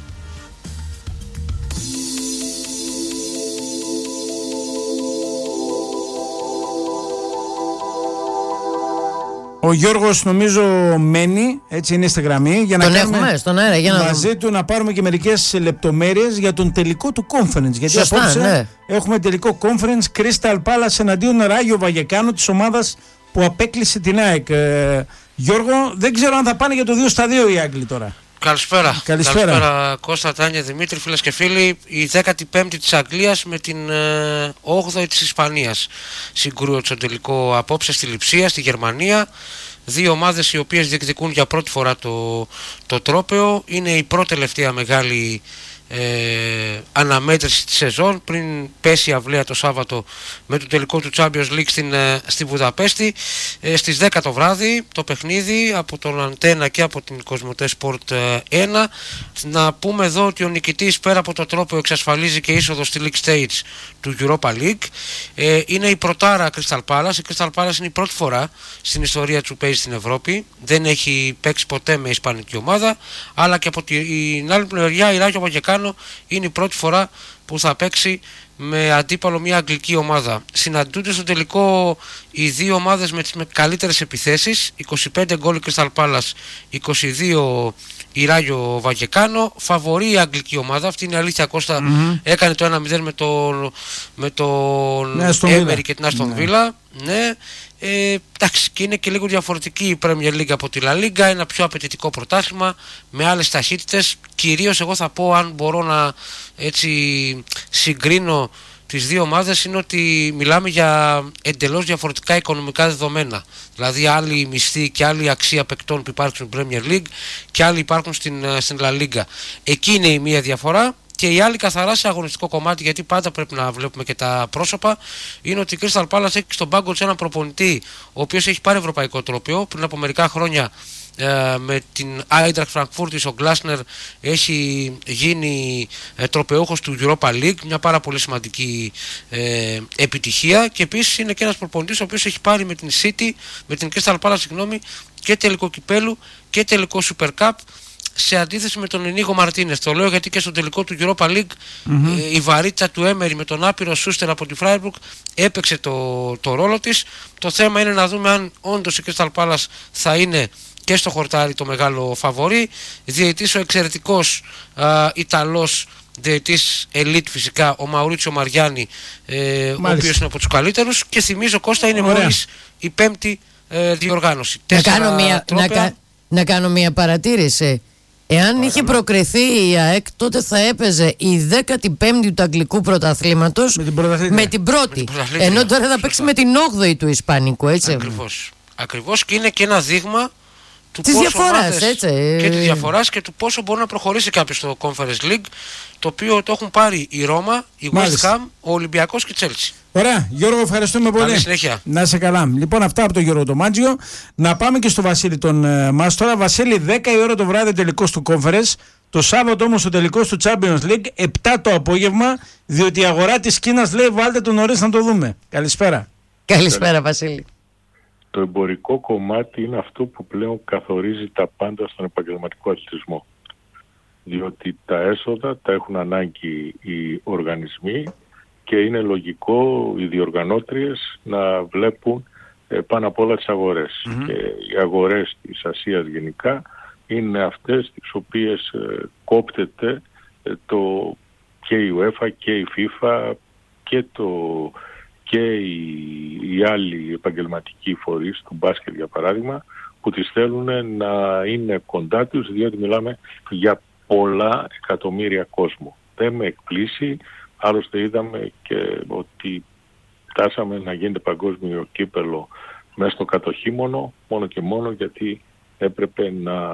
Ο Γιώργος νομίζω μένει, έτσι είναι στη γραμμή, για να τον κάνουμε έχουμε στον αέρα, για να μαζί δούμε. Του να πάρουμε και μερικές λεπτομέρειες για τον τελικό του conference. Γιατί σωστά, απόψε ναι. έχουμε τελικό conference Crystal Palace εναντίον Ράγιο Βαγεκάνο, της ομάδας που απέκλεισε την ΑΕΚ. Ε, Γιώργο, δεν ξέρω αν θα πάνε για το δύο στα δύο οι Άγγλοι τώρα. Καλησπέρα. Καλησπέρα. Καλησπέρα Κώστα, Τάνια, Δημήτρη, φίλες και φίλοι. Η δέκατη πέμπτη της Αγγλίας με την ε, όγδοη της Ισπανίας συγκρούονται στο τελικό απόψε στη Λειψία, στη Γερμανία. Δύο ομάδες οι οποίες διεκδικούν για πρώτη φορά το, το τρόπαιο. Είναι η πρώτη τελευταία μεγάλη ε, αναμέτρηση της σεζόν πριν πέσει η αυλαία το Σάββατο με το τελικό του Champions League στην, ε, στη Βουδαπέστη ε, στις δέκα το βράδυ το παιχνίδι από τον Αντένα και από την Κοσμοτέ Sport ένα. Να πούμε εδώ ότι ο νικητής πέρα από το τρόπαιο εξασφαλίζει και είσοδο στη League Stage του Europa League. Ε, είναι η πρωτάρα Crystal Palace. Η Crystal Palace είναι η πρώτη φορά στην ιστορία του παίζει στην Ευρώπη. Δεν έχει παίξει ποτέ με ισπανική ομάδα, αλλά και από την άλλη πλευρά η Ράγιο Βαγεκάνο είναι η πρώτη φορά που θα παίξει με αντίπαλο μια αγγλική ομάδα. Συναντούνται στο τελικό οι δύο ομάδες με τις καλύτερες επιθέσεις, είκοσι πέντε γκολ η Crystal Palace, είκοσι δύο η Ράγιο Βαγεκάνο. Φαβορεί η αγγλική ομάδα, αυτή είναι η αλήθεια, Κώστα. Mm-hmm. Έκανε το ένα μηδέν με τον, με τον Έμερι και την Άστον Βίλα. Ναι. Ε, εντάξει, και είναι και λίγο διαφορετική η Premier League από τη La Liga, ένα πιο απαιτητικό πρωτάθλημα με άλλες ταχύτητες. Κυρίως εγώ θα πω, αν μπορώ να έτσι συγκρίνω τις δύο ομάδες, είναι ότι μιλάμε για εντελώς διαφορετικά οικονομικά δεδομένα. Δηλαδή άλλοι μισθοί και άλλη αξία παικτών που υπάρχουν στην Premier League και άλλοι υπάρχουν στην, στην La Liga. Εκεί είναι η μία διαφορά. Και η άλλη καθαρά σε αγωνιστικό κομμάτι, γιατί πάντα πρέπει να βλέπουμε και τα πρόσωπα, είναι ότι η Crystal Palace έχει στον πάγκο της έναν προπονητή ο οποίος έχει πάρει ευρωπαϊκό τρόπαιο. Πριν από μερικά χρόνια ε, με την Eintracht Frankfurt ο Glasner έχει γίνει ε, τροπαιούχος του Europa League, μια πάρα πολύ σημαντική ε, επιτυχία. Και επίσης είναι και ένας προπονητής ο οποίος έχει πάρει με την City, με την Crystal Palace συγγνώμη, και τελικό κυπέλου και τελικό Super Cup, σε αντίθεση με τον Ινίγο Μαρτίνες. Το λέω γιατί και στο τελικό του Europa League mm-hmm. ε, η βαρύτητα του Έμερι με τον άπειρο Σούστερ από τη Φράιμπουργκ έπαιξε το, το ρόλο της. Το θέμα είναι να δούμε αν όντως η Crystal Palace θα είναι και στο χορτάρι το μεγάλο φαβορί. Διαιτής ο εξαιρετικός α, Ιταλός διαιτής ελίτ φυσικά, ο Μαουρίτσιο Μαριάννη, ε, ο οποίος είναι από τους καλύτερους. Και θυμίζω, Κώστα, είναι μόλις η πέμπτη ε, διοργάνωση. Να κάνω, μια, να, κα, να κάνω μια παρατήρηση. Εάν Άρα, είχε προκριθεί η ΑΕΚ, τότε θα έπαιζε η δέκατη πέμπτη του αγγλικού πρωταθλήματος με την, με την πρώτη. Με την Ενώ τώρα θα παίξει με την όγδοη του Ισπανικού, έτσι. Ακριβώς. Ακριβώς, και είναι και ένα δείγμα του της διαφοράς, έτσι. Και τη διαφοράς και του πόσο μπορεί να προχωρήσει κάποιος στο Conference League, το οποίο το έχουν πάρει η Ρώμα, η West Ham, ο Ολυμπιακός και η Chelsea. Ωραία, Γιώργο, ευχαριστούμε πολύ. Καλή συνέχεια. Να είσαι καλά. Λοιπόν, αυτά από τον Γιώργο το Μάτζιο. Να πάμε και στο Βασίλη τον ε, μας τώρα. Βασίλη, δέκα η ώρα το βράδυ τελικός του Conference. Το Σάββατο όμως ο τελικός του Champions League, επτά το απόγευμα, διότι η αγορά της Κίνας λέει βάλτε τον νωρίς να το δούμε. Καλησπέρα. Καλησπέρα, Βασίλη. Το εμπορικό κομμάτι είναι αυτό που πλέον καθορίζει τα πάντα στον επαγγελματικό αθλητισμό. Διότι τα έσοδα τα έχουν ανάγκη οι οργανισμοί και είναι λογικό οι διοργανώτριες να βλέπουν ε, πάνω απ' όλα τις αγορές. Mm-hmm. Και οι αγορές της Ασίας γενικά είναι αυτές τις οποίες ε, κόπτεται ε, το, και η UEFA και η FIFA και, το, και οι, οι άλλοι επαγγελματικοί φορείς του μπάσκετ για παράδειγμα, που τις θέλουν να είναι κοντά τους, διότι μιλάμε για πολλά εκατομμύρια κόσμο. Δεν με εκπλήσει. Άλλωστε είδαμε και ότι φτάσαμε να γίνεται παγκόσμιο κύπελο μέσα στο κατοχήμωνο, μόνο και μόνο γιατί έπρεπε να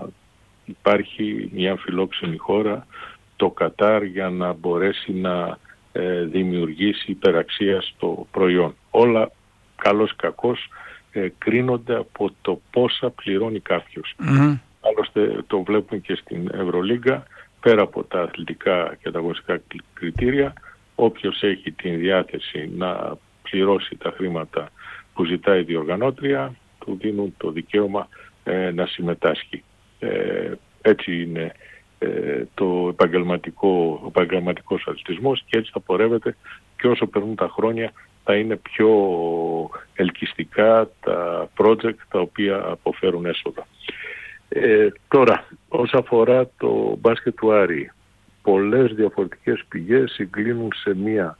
υπάρχει μια αμφιλόξενη χώρα, το Κατάρ, για να μπορέσει να ε, δημιουργήσει υπεραξία στο προϊόν. Όλα καλώς κακώς ε, κρίνονται από το πόσα πληρώνει κάποιος. Mm-hmm. Άλλωστε το βλέπουμε και στην Ευρωλίγκα. Πέρα από τα αθλητικά και τα αγωνιστικά κριτήρια, όποιος έχει την διάθεση να πληρώσει τα χρήματα που ζητάει η διοργανώτρια, του δίνουν το δικαίωμα ε, να συμμετάσχει. Ε, έτσι είναι ε, το επαγγελματικό, ο επαγγελματικός αθλητισμός, και έτσι θα πορεύεται, και όσο περνούν τα χρόνια θα είναι πιο ελκυστικά τα project τα οποία αποφέρουν έσοδα. Ε, τώρα, όσον αφορά το μπάσκετ του Άρη, πολλές διαφορετικές πηγές συγκλίνουν σε μία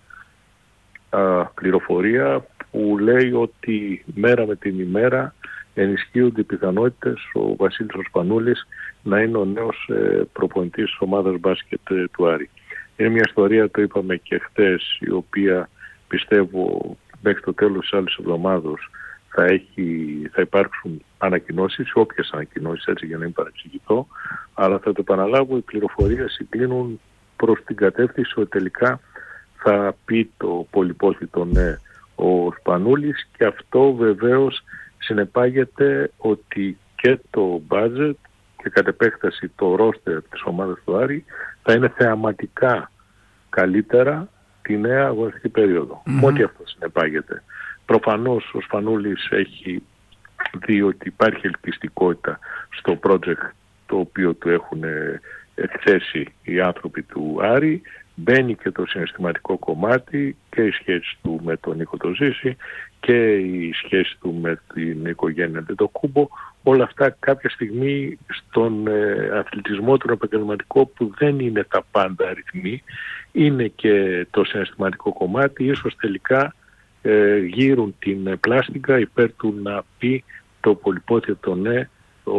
α, πληροφορία που λέει ότι μέρα με την ημέρα ενισχύονται οι πιθανότητες ο Βασίλης Οσπανούλης να είναι ο νέος ε, προπονητής της ομάδας μπάσκετ ε, του Άρη. Είναι μια ιστορία, το είπαμε και χτες, η οποία πιστεύω μέχρι το τέλος της άλλης εβδομάδος θα, έχει, θα υπάρξουν ανακοινώσεις, όποιες ανακοινώσεις, έτσι για να μην παρεξηγηθώ, αλλά θα το επαναλάβω, οι πληροφορίες συγκλίνουν προς την κατεύθυνση ότι τελικά θα πει το πολυπόθητο ναι ο Σπανούλης, και αυτό βεβαίως συνεπάγεται ότι και το budget και κατ' επέκταση το roster της ομάδας του Άρη θα είναι θεαματικά καλύτερα τη νέα αγωνιστική περίοδο. Mm-hmm. Ό,τι αυτό συνεπάγεται. Προφανώς ο Σπανούλης έχει δει ότι υπάρχει ελκυστικότητα στο project το οποίο του έχουν εκθέσει οι άνθρωποι του Άρη. Μπαίνει και το συναισθηματικό κομμάτι και η σχέση του με τον Νίκο το Ζήση και η σχέση του με την οικογένεια Αντετοκούμπο. όλα αυτά κάποια στιγμή στον ε, αθλητισμό τον επαγγελματικό, που δεν είναι τα πάντα αριθμοί, είναι και το συναισθηματικό κομμάτι, ίσως τελικά ε, γύρουν την πλάστικα υπέρ του να πει το πολυπόθετο ναι ο,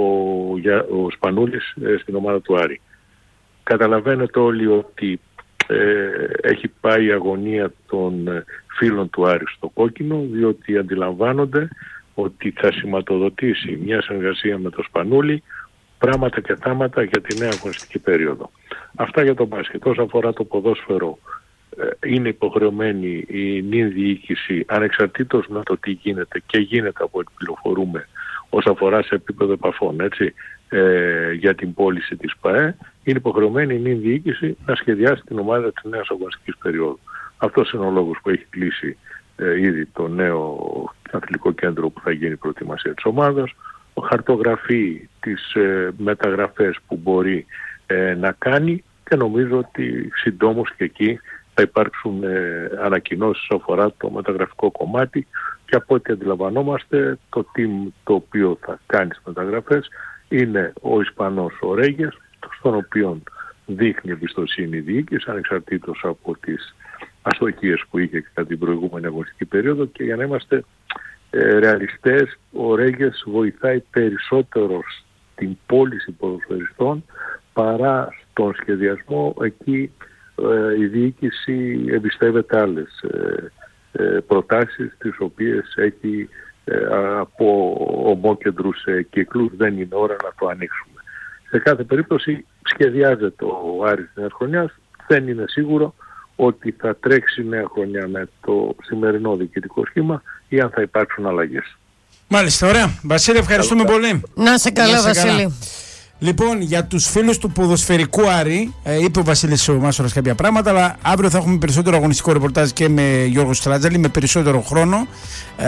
ο Σπανούλης ε, στην ομάδα του Άρη. Καταλαβαίνετε όλοι ότι ε, έχει πάει η αγωνία των ε, φίλων του Άρη στο κόκκινο, διότι αντιλαμβάνονται ότι θα σηματοδοτήσει μια συνεργασία με το Σπανούλη πράγματα και θάματα για τη νέα αγωνιστική περίοδο. Αυτά για το μπάσκετ. Όσον αφορά το ποδόσφαιρο, ε, είναι υποχρεωμένη η νυν διοίκηση, ανεξαρτήτως με το τι γίνεται, και γίνεται από ό,τι πληροφορούμε όσον αφορά σε επίπεδο επαφών, έτσι, ε, για την πώληση της ΠΑΕ, είναι υποχρεωμένη η νυν διοίκηση να σχεδιάσει την ομάδα της νέας αγωνιστικής περίοδου. Αυτός είναι ο λόγος που έχει κλείσει ε, ήδη το νέο αθλητικό κέντρο που θα γίνει η προετοιμασία της ομάδας, ο χαρτογραφεί τις ε, μεταγραφές που μπορεί ε, να κάνει, και νομίζω ότι συντόμως και εκεί θα υπάρξουν ε, ανακοινώσεις αφορά το μεταγραφικό κομμάτι, και από ό,τι αντιλαμβανόμαστε το team το οποίο θα κάνει τις μεταγραφές είναι ο Ισπανός ο Ρέγες, στον οποίο δείχνει εμπιστοσύνη η διοίκηση ανεξαρτήτως από τις αστοχίες που είχε κατά την προηγούμενη αγωνιστική περίοδο, και για να είμαστε ε, ρεαλιστές, ο Ρέγες βοηθάει περισσότερο στην πώληση ποδοσφαιριστών παρά στον σχεδιασμό. Εκεί ε, η διοίκηση εμπιστεύεται άλλες ε, ε, προτάσεις τις οποίες έχει ε, από ομόκεντρους ε, κύκλους. Δεν είναι ώρα να το ανοίξουμε. Σε κάθε περίπτωση σχεδιάζεται ο Άρης νέας χρονιάς. Δεν είναι σίγουρο ότι θα τρέξει νέα χρονιά με το σημερινό διοικητικό σχήμα ή αν θα υπάρξουν αλλαγές. Μάλιστα, ωραία. Βασίλη, ευχαριστούμε Καλά. πολύ. Να σε καλά, Να σε Βασίλη. καλά. Λοιπόν, για τους φίλους του ποδοσφαιρικού Άρη, ε, είπε ο Βασίλης ο Μάσορας κάποια πράγματα, αλλά αύριο θα έχουμε περισσότερο αγωνιστικό ρεπορτάζ και με Γιώργο Στράτζαλη, με περισσότερο χρόνο. Ε,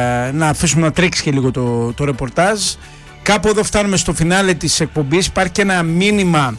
να αφήσουμε να τρέξει και λίγο το, το ρεπορτάζ. Κάπου εδώ φτάνουμε στο φινάλε της εκπομπής. Υπάρχει και ένα μήνυμα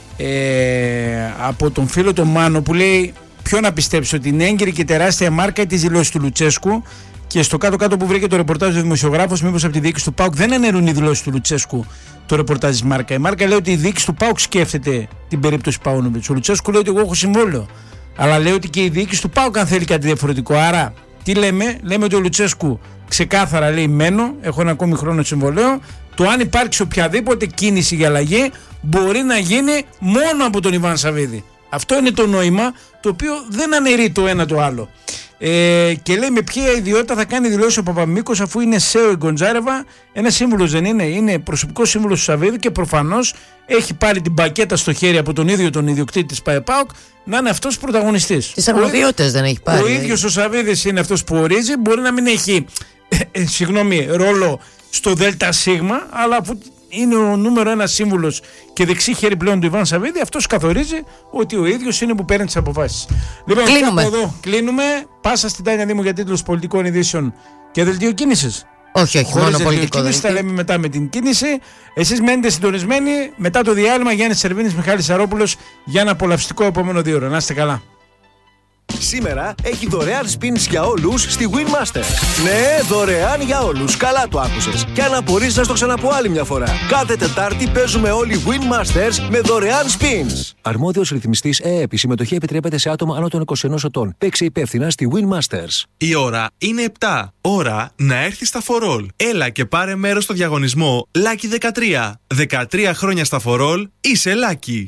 ε, από τον φίλο τον Μάνο που λέει: ποιο να πιστέψει, ότι είναι έγκυρη και τεράστια μάρκα ή τις δηλώσεις του Λουτσέσκου? Και στο κάτω-κάτω που βρήκε το ρεπορτάζ ο δημοσιογράφος, μήπως από τη διοίκηση του ΠΑΟΚ δεν αναιρούν οι δηλώσεις του Λουτσέσκου το ρεπορτάζ της Μάρκα? Η Μάρκα λέει ότι η διοίκηση του ΠΑΟΚ σκέφτεται την περίπτωση Παούνοβιτς. Ο Λουτσέσκου λέει ότι εγώ έχω συμβόλαιο. Αλλά λέει ότι και η διοίκηση του ΠΑΟΚ αν θέλει κάτι διαφορετικό. Άρα, τι λέμε? Λέμε ότι ο Λουτσέσκου ξεκάθαρα λέει: μένω, έχω ένα ακόμη χρόνο συμβολέο. Το αν υπάρξει οποιαδήποτε κίνηση για αλλαγή μπορεί να γίνει μόνο από τον Ιβάν Σαββίδη. Αυτό είναι το νόημα, το οποίο δεν αναιρεί το ένα το άλλο. Ε, και λέει με ποια ιδιότητα θα κάνει δηλώσει ο Παπαμίκος, αφού είναι ΣΕΟ η Γκοντζάρεβα. Ένα σύμβουλος δεν είναι, είναι προσωπικό σύμβουλος του Σαββίδη και προφανώς έχει πάρει την πακέτα στο χέρι από τον ίδιο τον ιδιοκτήτη της ΠΑΕΠΑΟΚ να είναι αυτός πρωταγωνιστής. Τις αρμοδιότητες δεν έχει πάρει. Ο ίδιος ο Σαββίδης είναι αυτός που ορίζει, μπορεί να μην έχει ε, ε, συγγνώμη, ρόλο στο ΔΣ, αλλά αφού είναι ο νούμερο ένα σύμβουλος και δεξί χέρι πλέον του Ιβάν Σαββίδη, αυτός καθορίζει ότι ο ίδιος είναι που παίρνει τις αποφάσεις. Λοιπόν, κλείνουμε. κάπου εδώ κλείνουμε. Πάσα στην Τάνια Δήμου για τίτλους πολιτικών ειδήσεων και δελτίο κίνησης. Όχι, όχι, Χωρίς μόνο πολιτικό κίνηση, δελτίο. τα λέμε μετά με την κίνηση. Εσείς μένετε συντονισμένοι. Μετά το διάλειμμα, Γιάννης Σερβίνης, Μιχάλης Σαρόπουλος για ένα απολαυστικό επόμενο δύο ώρα. Να είστε καλά. Σήμερα έχει δωρεάν spins για όλους στη Winmasters. Ναι, δωρεάν για όλους. Καλά το άκουσες. Και αν απορείς, να στο ξαναπώ άλλη μια φορά. Κάθε Τετάρτη παίζουμε όλοι Winmasters με δωρεάν spins. Αρμόδιος ρυθμιστής ΕΕΠ. Η συμμετοχή επιτρέπεται σε άτομα άνω των είκοσι ενός ετών. Παίξε υπεύθυνα στη Winmasters. Η ώρα είναι επτά. Ώρα να έρθεις στα φορόλ. Έλα και πάρε μέρος στο διαγωνισμό Lucky δεκατρία. δεκατρία χρόνια στα φορόλ, είσαι Lucky.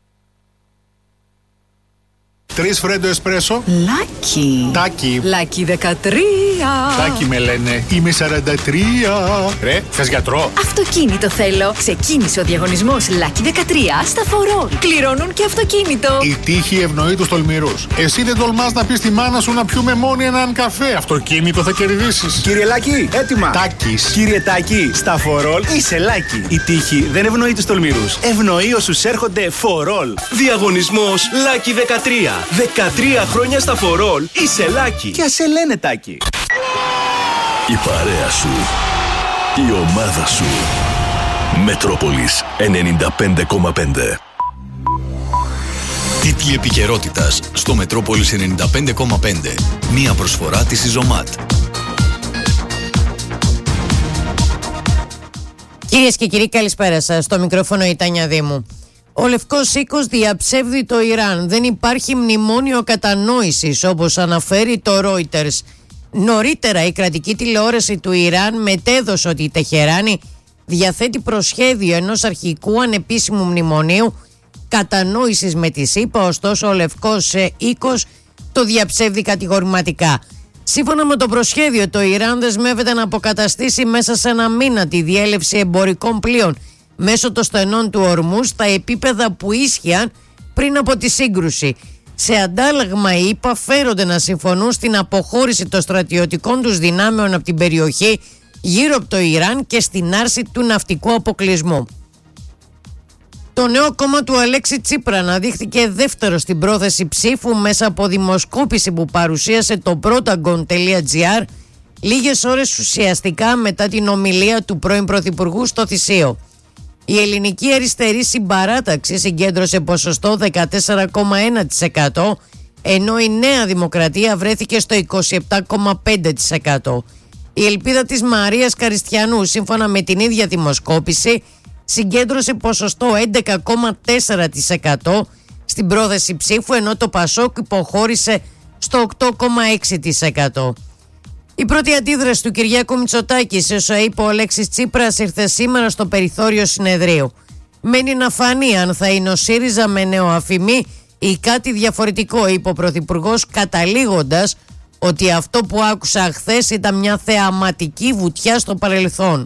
Τρεις φρέντο εσπρέσο. Λάκι. Τάκι. Λάκι δεκατρία. Τάκι με λένε. Είμαι σαράντα τρία. Ρε, θες γιατρό? Αυτοκίνητο θέλω. Ξεκίνησε ο διαγωνισμός Λάκι δεκατρία στα φορόλ. Κληρώνουν και αυτοκίνητο. Η τύχη ευνοεί τους τολμηρούς. Εσύ δεν τολμάς να πεις στη μάνα σου να πιούμε μόνοι έναν καφέ. Αυτοκίνητο θα κερδίσεις. Κύριε Λάκη, έτοιμα. Τάκης. Κύριε Τάκη, στα φορόλ είσαι Λάκη. Η τύχη δεν ευνοεί τους τολμηρούς. Ευνοεί όσους έρχονται φορόλ. Διαγωνισμός Lucky δεκατρία. δεκατρία χρόνια στα φορόλ, είσαι Lucky. Και ας σε λένε Τάκη. Η παρέα σου. Η ομάδα σου. Μετρόπολης ενενήντα πέντε κόμμα πέντε. Τίτλοι επικαιρότητας στο Μετρόπολης ενενήντα πέντε κόμμα πέντε. Μία προσφορά της Ιζωμάτ. Κυρίες και κύριοι, καλησπέρα σας. Στο μικρόφωνο η Τάνια Δήμου. Ο Λευκός Οίκος διαψεύδει το Ιράν. Δεν υπάρχει μνημόνιο κατανόησης, όπως αναφέρει το Reuters. Νωρίτερα η κρατική τηλεόραση του Ιράν μετέδωσε ότι η Τεχεράνη διαθέτει προσχέδιο ενός αρχικού ανεπίσημου μνημονίου κατανόησης με τη ΣΥΠΑ, ωστόσο ο Λευκός Οίκος το διαψεύδει κατηγορηματικά. Σύμφωνα με το προσχέδιο, το Ιράν δεσμεύεται να αποκαταστήσει μέσα σε ένα μήνα τη διέλευση εμπορικών πλοίων μέσω των στενών του Ορμούζ στα επίπεδα που ίσχυαν πριν από τη σύγκρουση. Σε αντάλλαγμα, οι ΗΠΑ φέρονται να συμφωνούν στην αποχώρηση των στρατιωτικών τους δυνάμεων από την περιοχή γύρω από το Ιράν και στην άρση του ναυτικού αποκλεισμού. Το νέο κόμμα του Αλέξη Τσίπρα αναδείχθηκε δεύτερο στην πρόθεση ψήφου μέσα από δημοσκόπηση που παρουσίασε το protagon.gr λίγες ώρες ουσιαστικά μετά την ομιλία του πρώην Πρωθυπουργού στο Θησίο. Η ελληνική αριστερή συμπαράταξη συγκέντρωσε ποσοστό δεκατέσσερα κόμμα ένα τοις εκατό, ενώ η Νέα Δημοκρατία βρέθηκε στο είκοσι επτά κόμμα πέντε τοις εκατό. Η ελπίδα της Μαρίας Καριστιανού, σύμφωνα με την ίδια δημοσκόπηση, συγκέντρωσε ποσοστό έντεκα κόμμα τέσσερα τοις εκατό στην πρόθεση ψήφου, ενώ το Πασόκ υποχώρησε στο οκτώ κόμμα έξι τοις εκατό. Η πρώτη αντίδραση του Κυριάκου Μητσοτάκη σε όσα είπε ο Αλέξης Τσίπρας ήρθε σήμερα στο περιθώριο συνεδρίου. Μένει να φανεί αν θα είναι ο ΣΥΡΙΖΑ με νέο αφημί ή κάτι διαφορετικό, είπε ο Πρωθυπουργός, καταλήγοντας ότι αυτό που άκουσα χθες ήταν μια θεαματική βουτιά στο παρελθόν.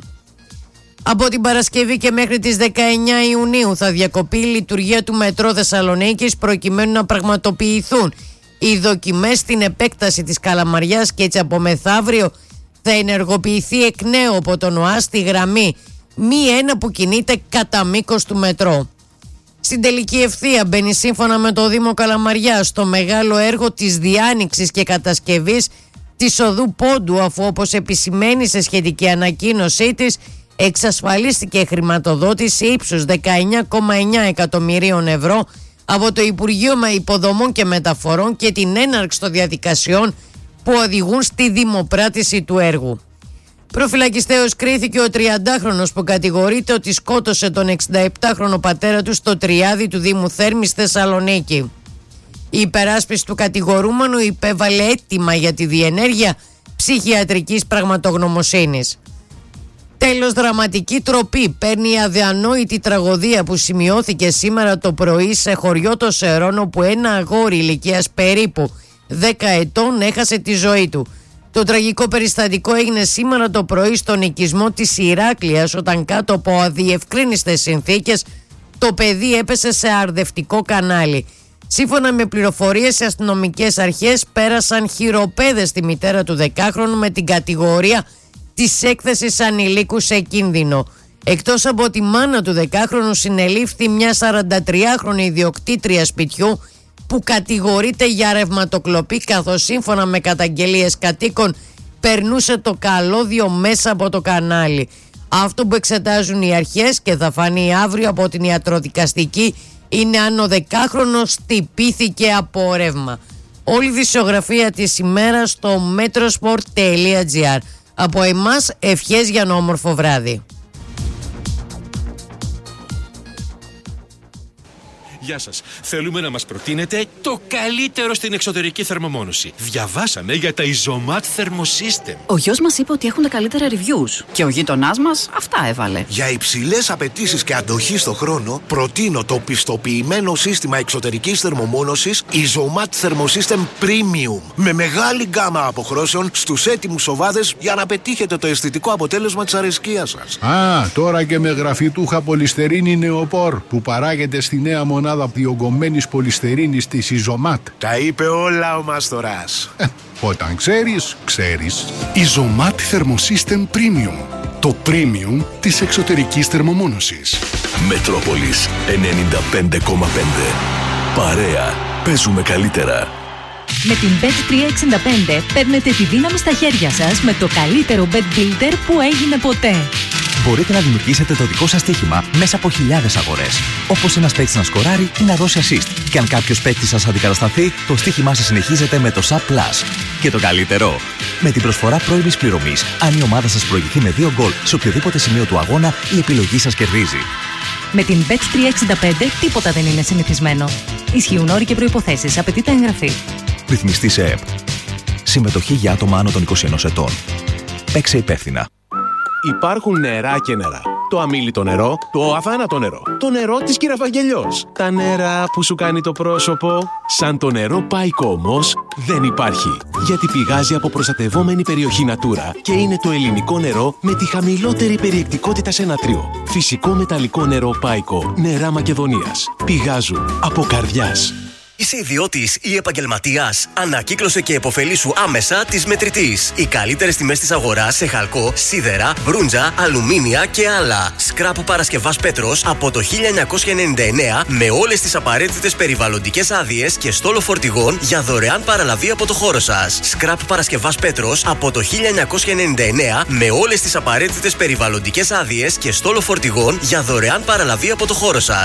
Από την Παρασκευή και μέχρι τις δεκαεννιά Ιουνίου θα διακοπεί η λειτουργία του Μετρό Θεσσαλονίκης προκειμένου να πραγματοποιηθούν οι δοκιμές στην επέκταση της Καλαμαριάς και έτσι από μεθαύριο θα ενεργοποιηθεί εκ νέου από τον ΟΑΣ τη γραμμή μη ένα που κινείται κατά μήκος του μετρό. Στην τελική ευθεία μπαίνει σύμφωνα με το Δήμο Καλαμαριάς το μεγάλο έργο της διάνοιξης και κατασκευής της οδού Πόντου, αφού όπως επισημαίνει σε σχετική ανακοίνωσή της εξασφαλίστηκε χρηματοδότηση ύψους δεκαεννιά κόμμα εννιά εκατομμυρίων ευρώ από το Υπουργείο Υποδομών και Μεταφορών και την έναρξη των διαδικασιών που οδηγούν στη δημοπράτηση του έργου. Προφυλακιστέως κρίθηκε ο τριαντάχρονος που κατηγορείται ότι σκότωσε τον εξηνταεπτάχρονο πατέρα του στο Τριάδι του Δήμου Θέρμης Θεσσαλονίκη. Η υπεράσπιση του κατηγορούμενου υπέβαλε αίτημα για τη διενέργεια ψυχιατρικής πραγματογνωμοσύνης. Τέλος, δραματική τροπή παίρνει η αδιανόητη τραγωδία που σημειώθηκε σήμερα το πρωί σε χωριό το Σερών, όπου ένα αγόρι ηλικίας περίπου δέκα ετών έχασε τη ζωή του. Το τραγικό περιστατικό έγινε σήμερα το πρωί στον οικισμό της Ηράκλειας, όταν κάτω από αδιευκρίνιστες συνθήκες το παιδί έπεσε σε αρδευτικό κανάλι. Σύμφωνα με πληροφορίες, οι αστυνομικές αρχές πέρασαν χειροπέδες στη μητέρα του δεκάχρονου με την κατηγορία της έκθεσης ανηλίκου σε κίνδυνο. Εκτός από τη μάνα του δεκάχρονου, συνελήφθη μια σαραντατριάχρονη ιδιοκτήτρια σπιτιού που κατηγορείται για ρευματοκλοπή, καθώς σύμφωνα με καταγγελίες κατοίκων περνούσε το καλώδιο μέσα από το κανάλι. Αυτό που εξετάζουν οι αρχές και θα φανεί αύριο από την ιατροδικαστική είναι αν ο δεκάχρονος τυπήθηκε από ρεύμα. Όλη η δισογραφία της ημέρας στο metrosport τελεία gr. Από εμάς ευχές για ένα όμορφο βράδυ. Γεια σας. Θέλουμε να μας προτείνετε το καλύτερο στην εξωτερική θερμομόνωση. Διαβάσαμε για τα Isomat Thermosystem. Ο γιος μας είπε ότι έχουν τα καλύτερα reviews και ο γείτονάς μας αυτά έβαλε. Για υψηλές απαιτήσεις και αντοχή στο χρόνο, προτείνω το πιστοποιημένο σύστημα εξωτερικής θερμομόνωσης Isomat Thermosystem Premium. Με μεγάλη γκάμα αποχρώσεων στους έτοιμους οβάδες για να πετύχετε το αισθητικό αποτέλεσμα της αρεσκίας σας. Α, τώρα και με γραφιτούχα πολυστερίνη νεοπόρ που παράγεται στη νέα μονάδα διογκωμένης πολυστερίνης της Isomat. Τα είπε όλα ο Μάστορας. Ε, όταν ξέρεις, ξέρεις. Isomat Thermosystem Premium. Το premium της εξωτερικής θερμομόνωσης. Μετρόπολης ενενήντα πέντε κόμμα πέντε. Παρέα. Παίζουμε καλύτερα. Με την μπετ τριακόσια εξήντα πέντε παίρνετε τη δύναμη στα χέρια σας με το καλύτερο bet builder που έγινε ποτέ. μπορείτε να δημιουργήσετε το δικό σας στοίχημα μέσα από χιλιάδες αγορές. Όπως ένας παίκτης να σκοράρει ή να δώσει assist. Και αν κάποιος παίκτης σας αντικατασταθεί, το στοίχημά σας συνεχίζεται με το Sub Plus. Και το καλύτερο, με την προσφορά πρώιμης πληρωμής, αν η ομάδα σας προηγηθεί με δύο γκολ σε οποιοδήποτε σημείο του αγώνα, η επιλογή σας κερδίζει. Με την μπετ τριακόσια εξήντα πέντε τίποτα δεν είναι συνηθισμένο. Ισχύουν όροι και προϋποθέσεις. Απαιτείται εγγραφή. Ρυθμιστή σε ΕΕΠ. Συμμετοχή για άτομα άνω των είκοσι ενός ετών. Παίξε υπεύθυνα. Υπάρχουν νερά και νερά. Το αμίλητο νερό, το αβάνατο νερό, το νερό της Κυραφαγγελιός. Τα νερά που σου κάνει το πρόσωπο. Σαν το νερό Πάικο όμως δεν υπάρχει. Γιατί πηγάζει από προστατευόμενη περιοχή Natura και είναι το ελληνικό νερό με τη χαμηλότερη περιεκτικότητα σε νατρίο. Φυσικό μεταλλικό νερό Πάικο. Νερά Μακεδονίας. Πηγάζουν από καρδιάς. Είσαι ιδιώτης ή επαγγελματίας? Ανακύκλωσε και επωφελήσου άμεσα της Μετρητής. Οι καλύτερες τιμές της αγοράς σε χαλκό, σίδερα, μπρούντζα, αλουμίνια και άλλα. Σκράπ Παρασκευάς Πέτρος από το χίλια εννιακόσια ενενήντα εννέα με όλες τις απαραίτητες περιβαλλοντικές άδειες και στόλο φορτηγών για δωρεάν παραλαβή από το χώρο σας. Σκράπ Παρασκευάς Πέτρος από το χίλια εννιακόσια ενενήντα εννέα με όλες τις απαραίτητες περιβαλλοντικές άδειες και στόλο φορτηγών για δωρεάν παραλαβή από το χώρο σας.